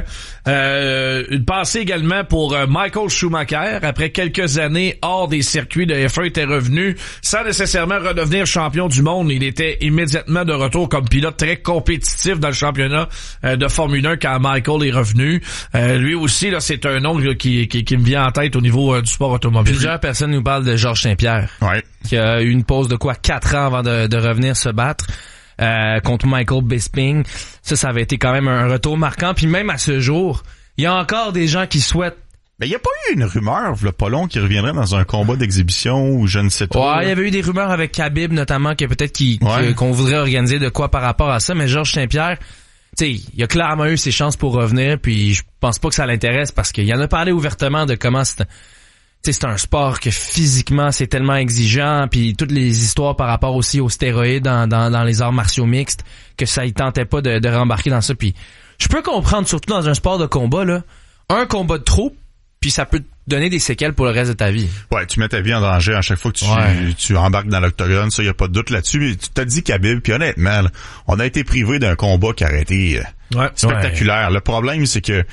Une pensée également pour Michael Schumacher. Après quelques années hors des circuits de F1, était revenu sans nécessairement redevenir champion du monde. Il était immédiatement de retour comme pilote très compétitif dans le championnat de Formule 1 quand Michael est revenu. Lui aussi, là, c'est un nom qui me vient en tête au niveau du sport automobile. Plusieurs personnes nous parlent de Georges Saint-Pierre, qui a eu une pause de 4 ans avant de revenir se battre contre Michael Bisping. Ça avait été quand même un retour marquant. Puis même à ce jour, il y a encore des gens qui souhaitent... Mais il n'y a pas eu une rumeur, pas long, qui reviendrait dans un combat d'exhibition ou je ne sais pas. Ouais, il y avait eu des rumeurs avec Khabib notamment, que peut-être qu'on voudrait organiser de quoi par rapport à ça, mais Georges Saint-Pierre... Tu sais, il a clairement eu ses chances pour revenir, puis je pense pas que ça l'intéresse parce qu'il en a parlé ouvertement de comment c'est un sport que physiquement c'est tellement exigeant, puis toutes les histoires par rapport aussi aux stéroïdes dans les arts martiaux mixtes, que ça il tentait pas de rembarquer dans ça. Puis je peux comprendre, surtout dans un sport de combat là, un combat de trop, puis ça peut te donner des séquelles pour le reste de ta vie. Ouais, tu mets ta vie en danger à chaque fois que tu embarques dans l'octogone, ça y a pas de doute là-dessus. Mais tu t'as dit Khabib, puis honnêtement, là, on a été privé d'un combat qui aurait été spectaculaire. Le problème c'est que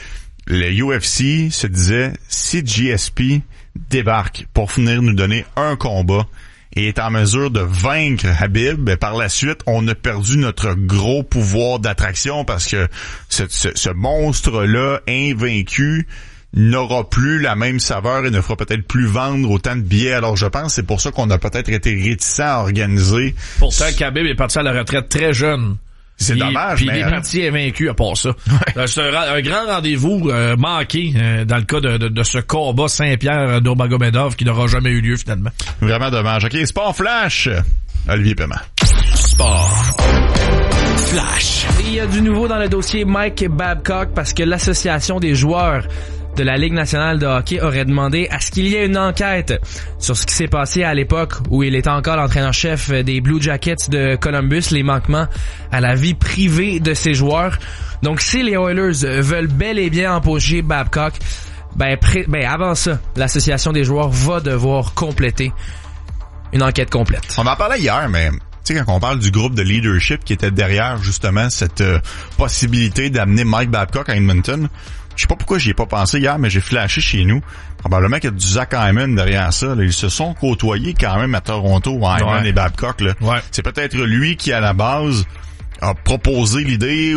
le UFC se disait, si GSP débarque pour venir nous donner un combat et est en mesure de vaincre Khabib, ben par la suite, on a perdu notre gros pouvoir d'attraction parce que ce monstre-là, invaincu, n'aura plus la même saveur et ne fera peut-être plus vendre autant de billets. Alors je pense que c'est pour ça qu'on a peut-être été réticents à organiser. Pourtant, Khabib est parti à la retraite très jeune. C'est dommage, puis mais... il est parti invaincu à part ça. Ouais. C'est un grand rendez-vous manqué dans le cas de ce combat Saint-Pierre Nurmagomedov qui n'aura jamais eu lieu finalement. Vraiment dommage. OK, Sport Flash. Olivier Paiement. Sport Flash. Il y a du nouveau dans le dossier Mike Babcock parce que l'association des joueurs de la Ligue nationale de hockey aurait demandé à ce qu'il y ait une enquête sur ce qui s'est passé à l'époque où il était encore l'entraîneur-chef des Blue Jackets de Columbus, les manquements à la vie privée de ses joueurs. Donc si les Oilers veulent bel et bien embaucher Babcock, ben avant ça, l'association des joueurs va devoir compléter une enquête complète. On en parlait hier, mais tu sais, quand on parle du groupe de leadership qui était derrière justement cette possibilité d'amener Mike Babcock à Edmonton, je sais pas pourquoi j'y ai pas pensé hier, mais j'ai flashé chez nous. Probablement qu'il y a du Zach Hyman derrière ça. Là. Ils se sont côtoyés quand même à Toronto, Hyman et Babcock. Là. Ouais. C'est peut-être lui qui, à la base, a proposé l'idée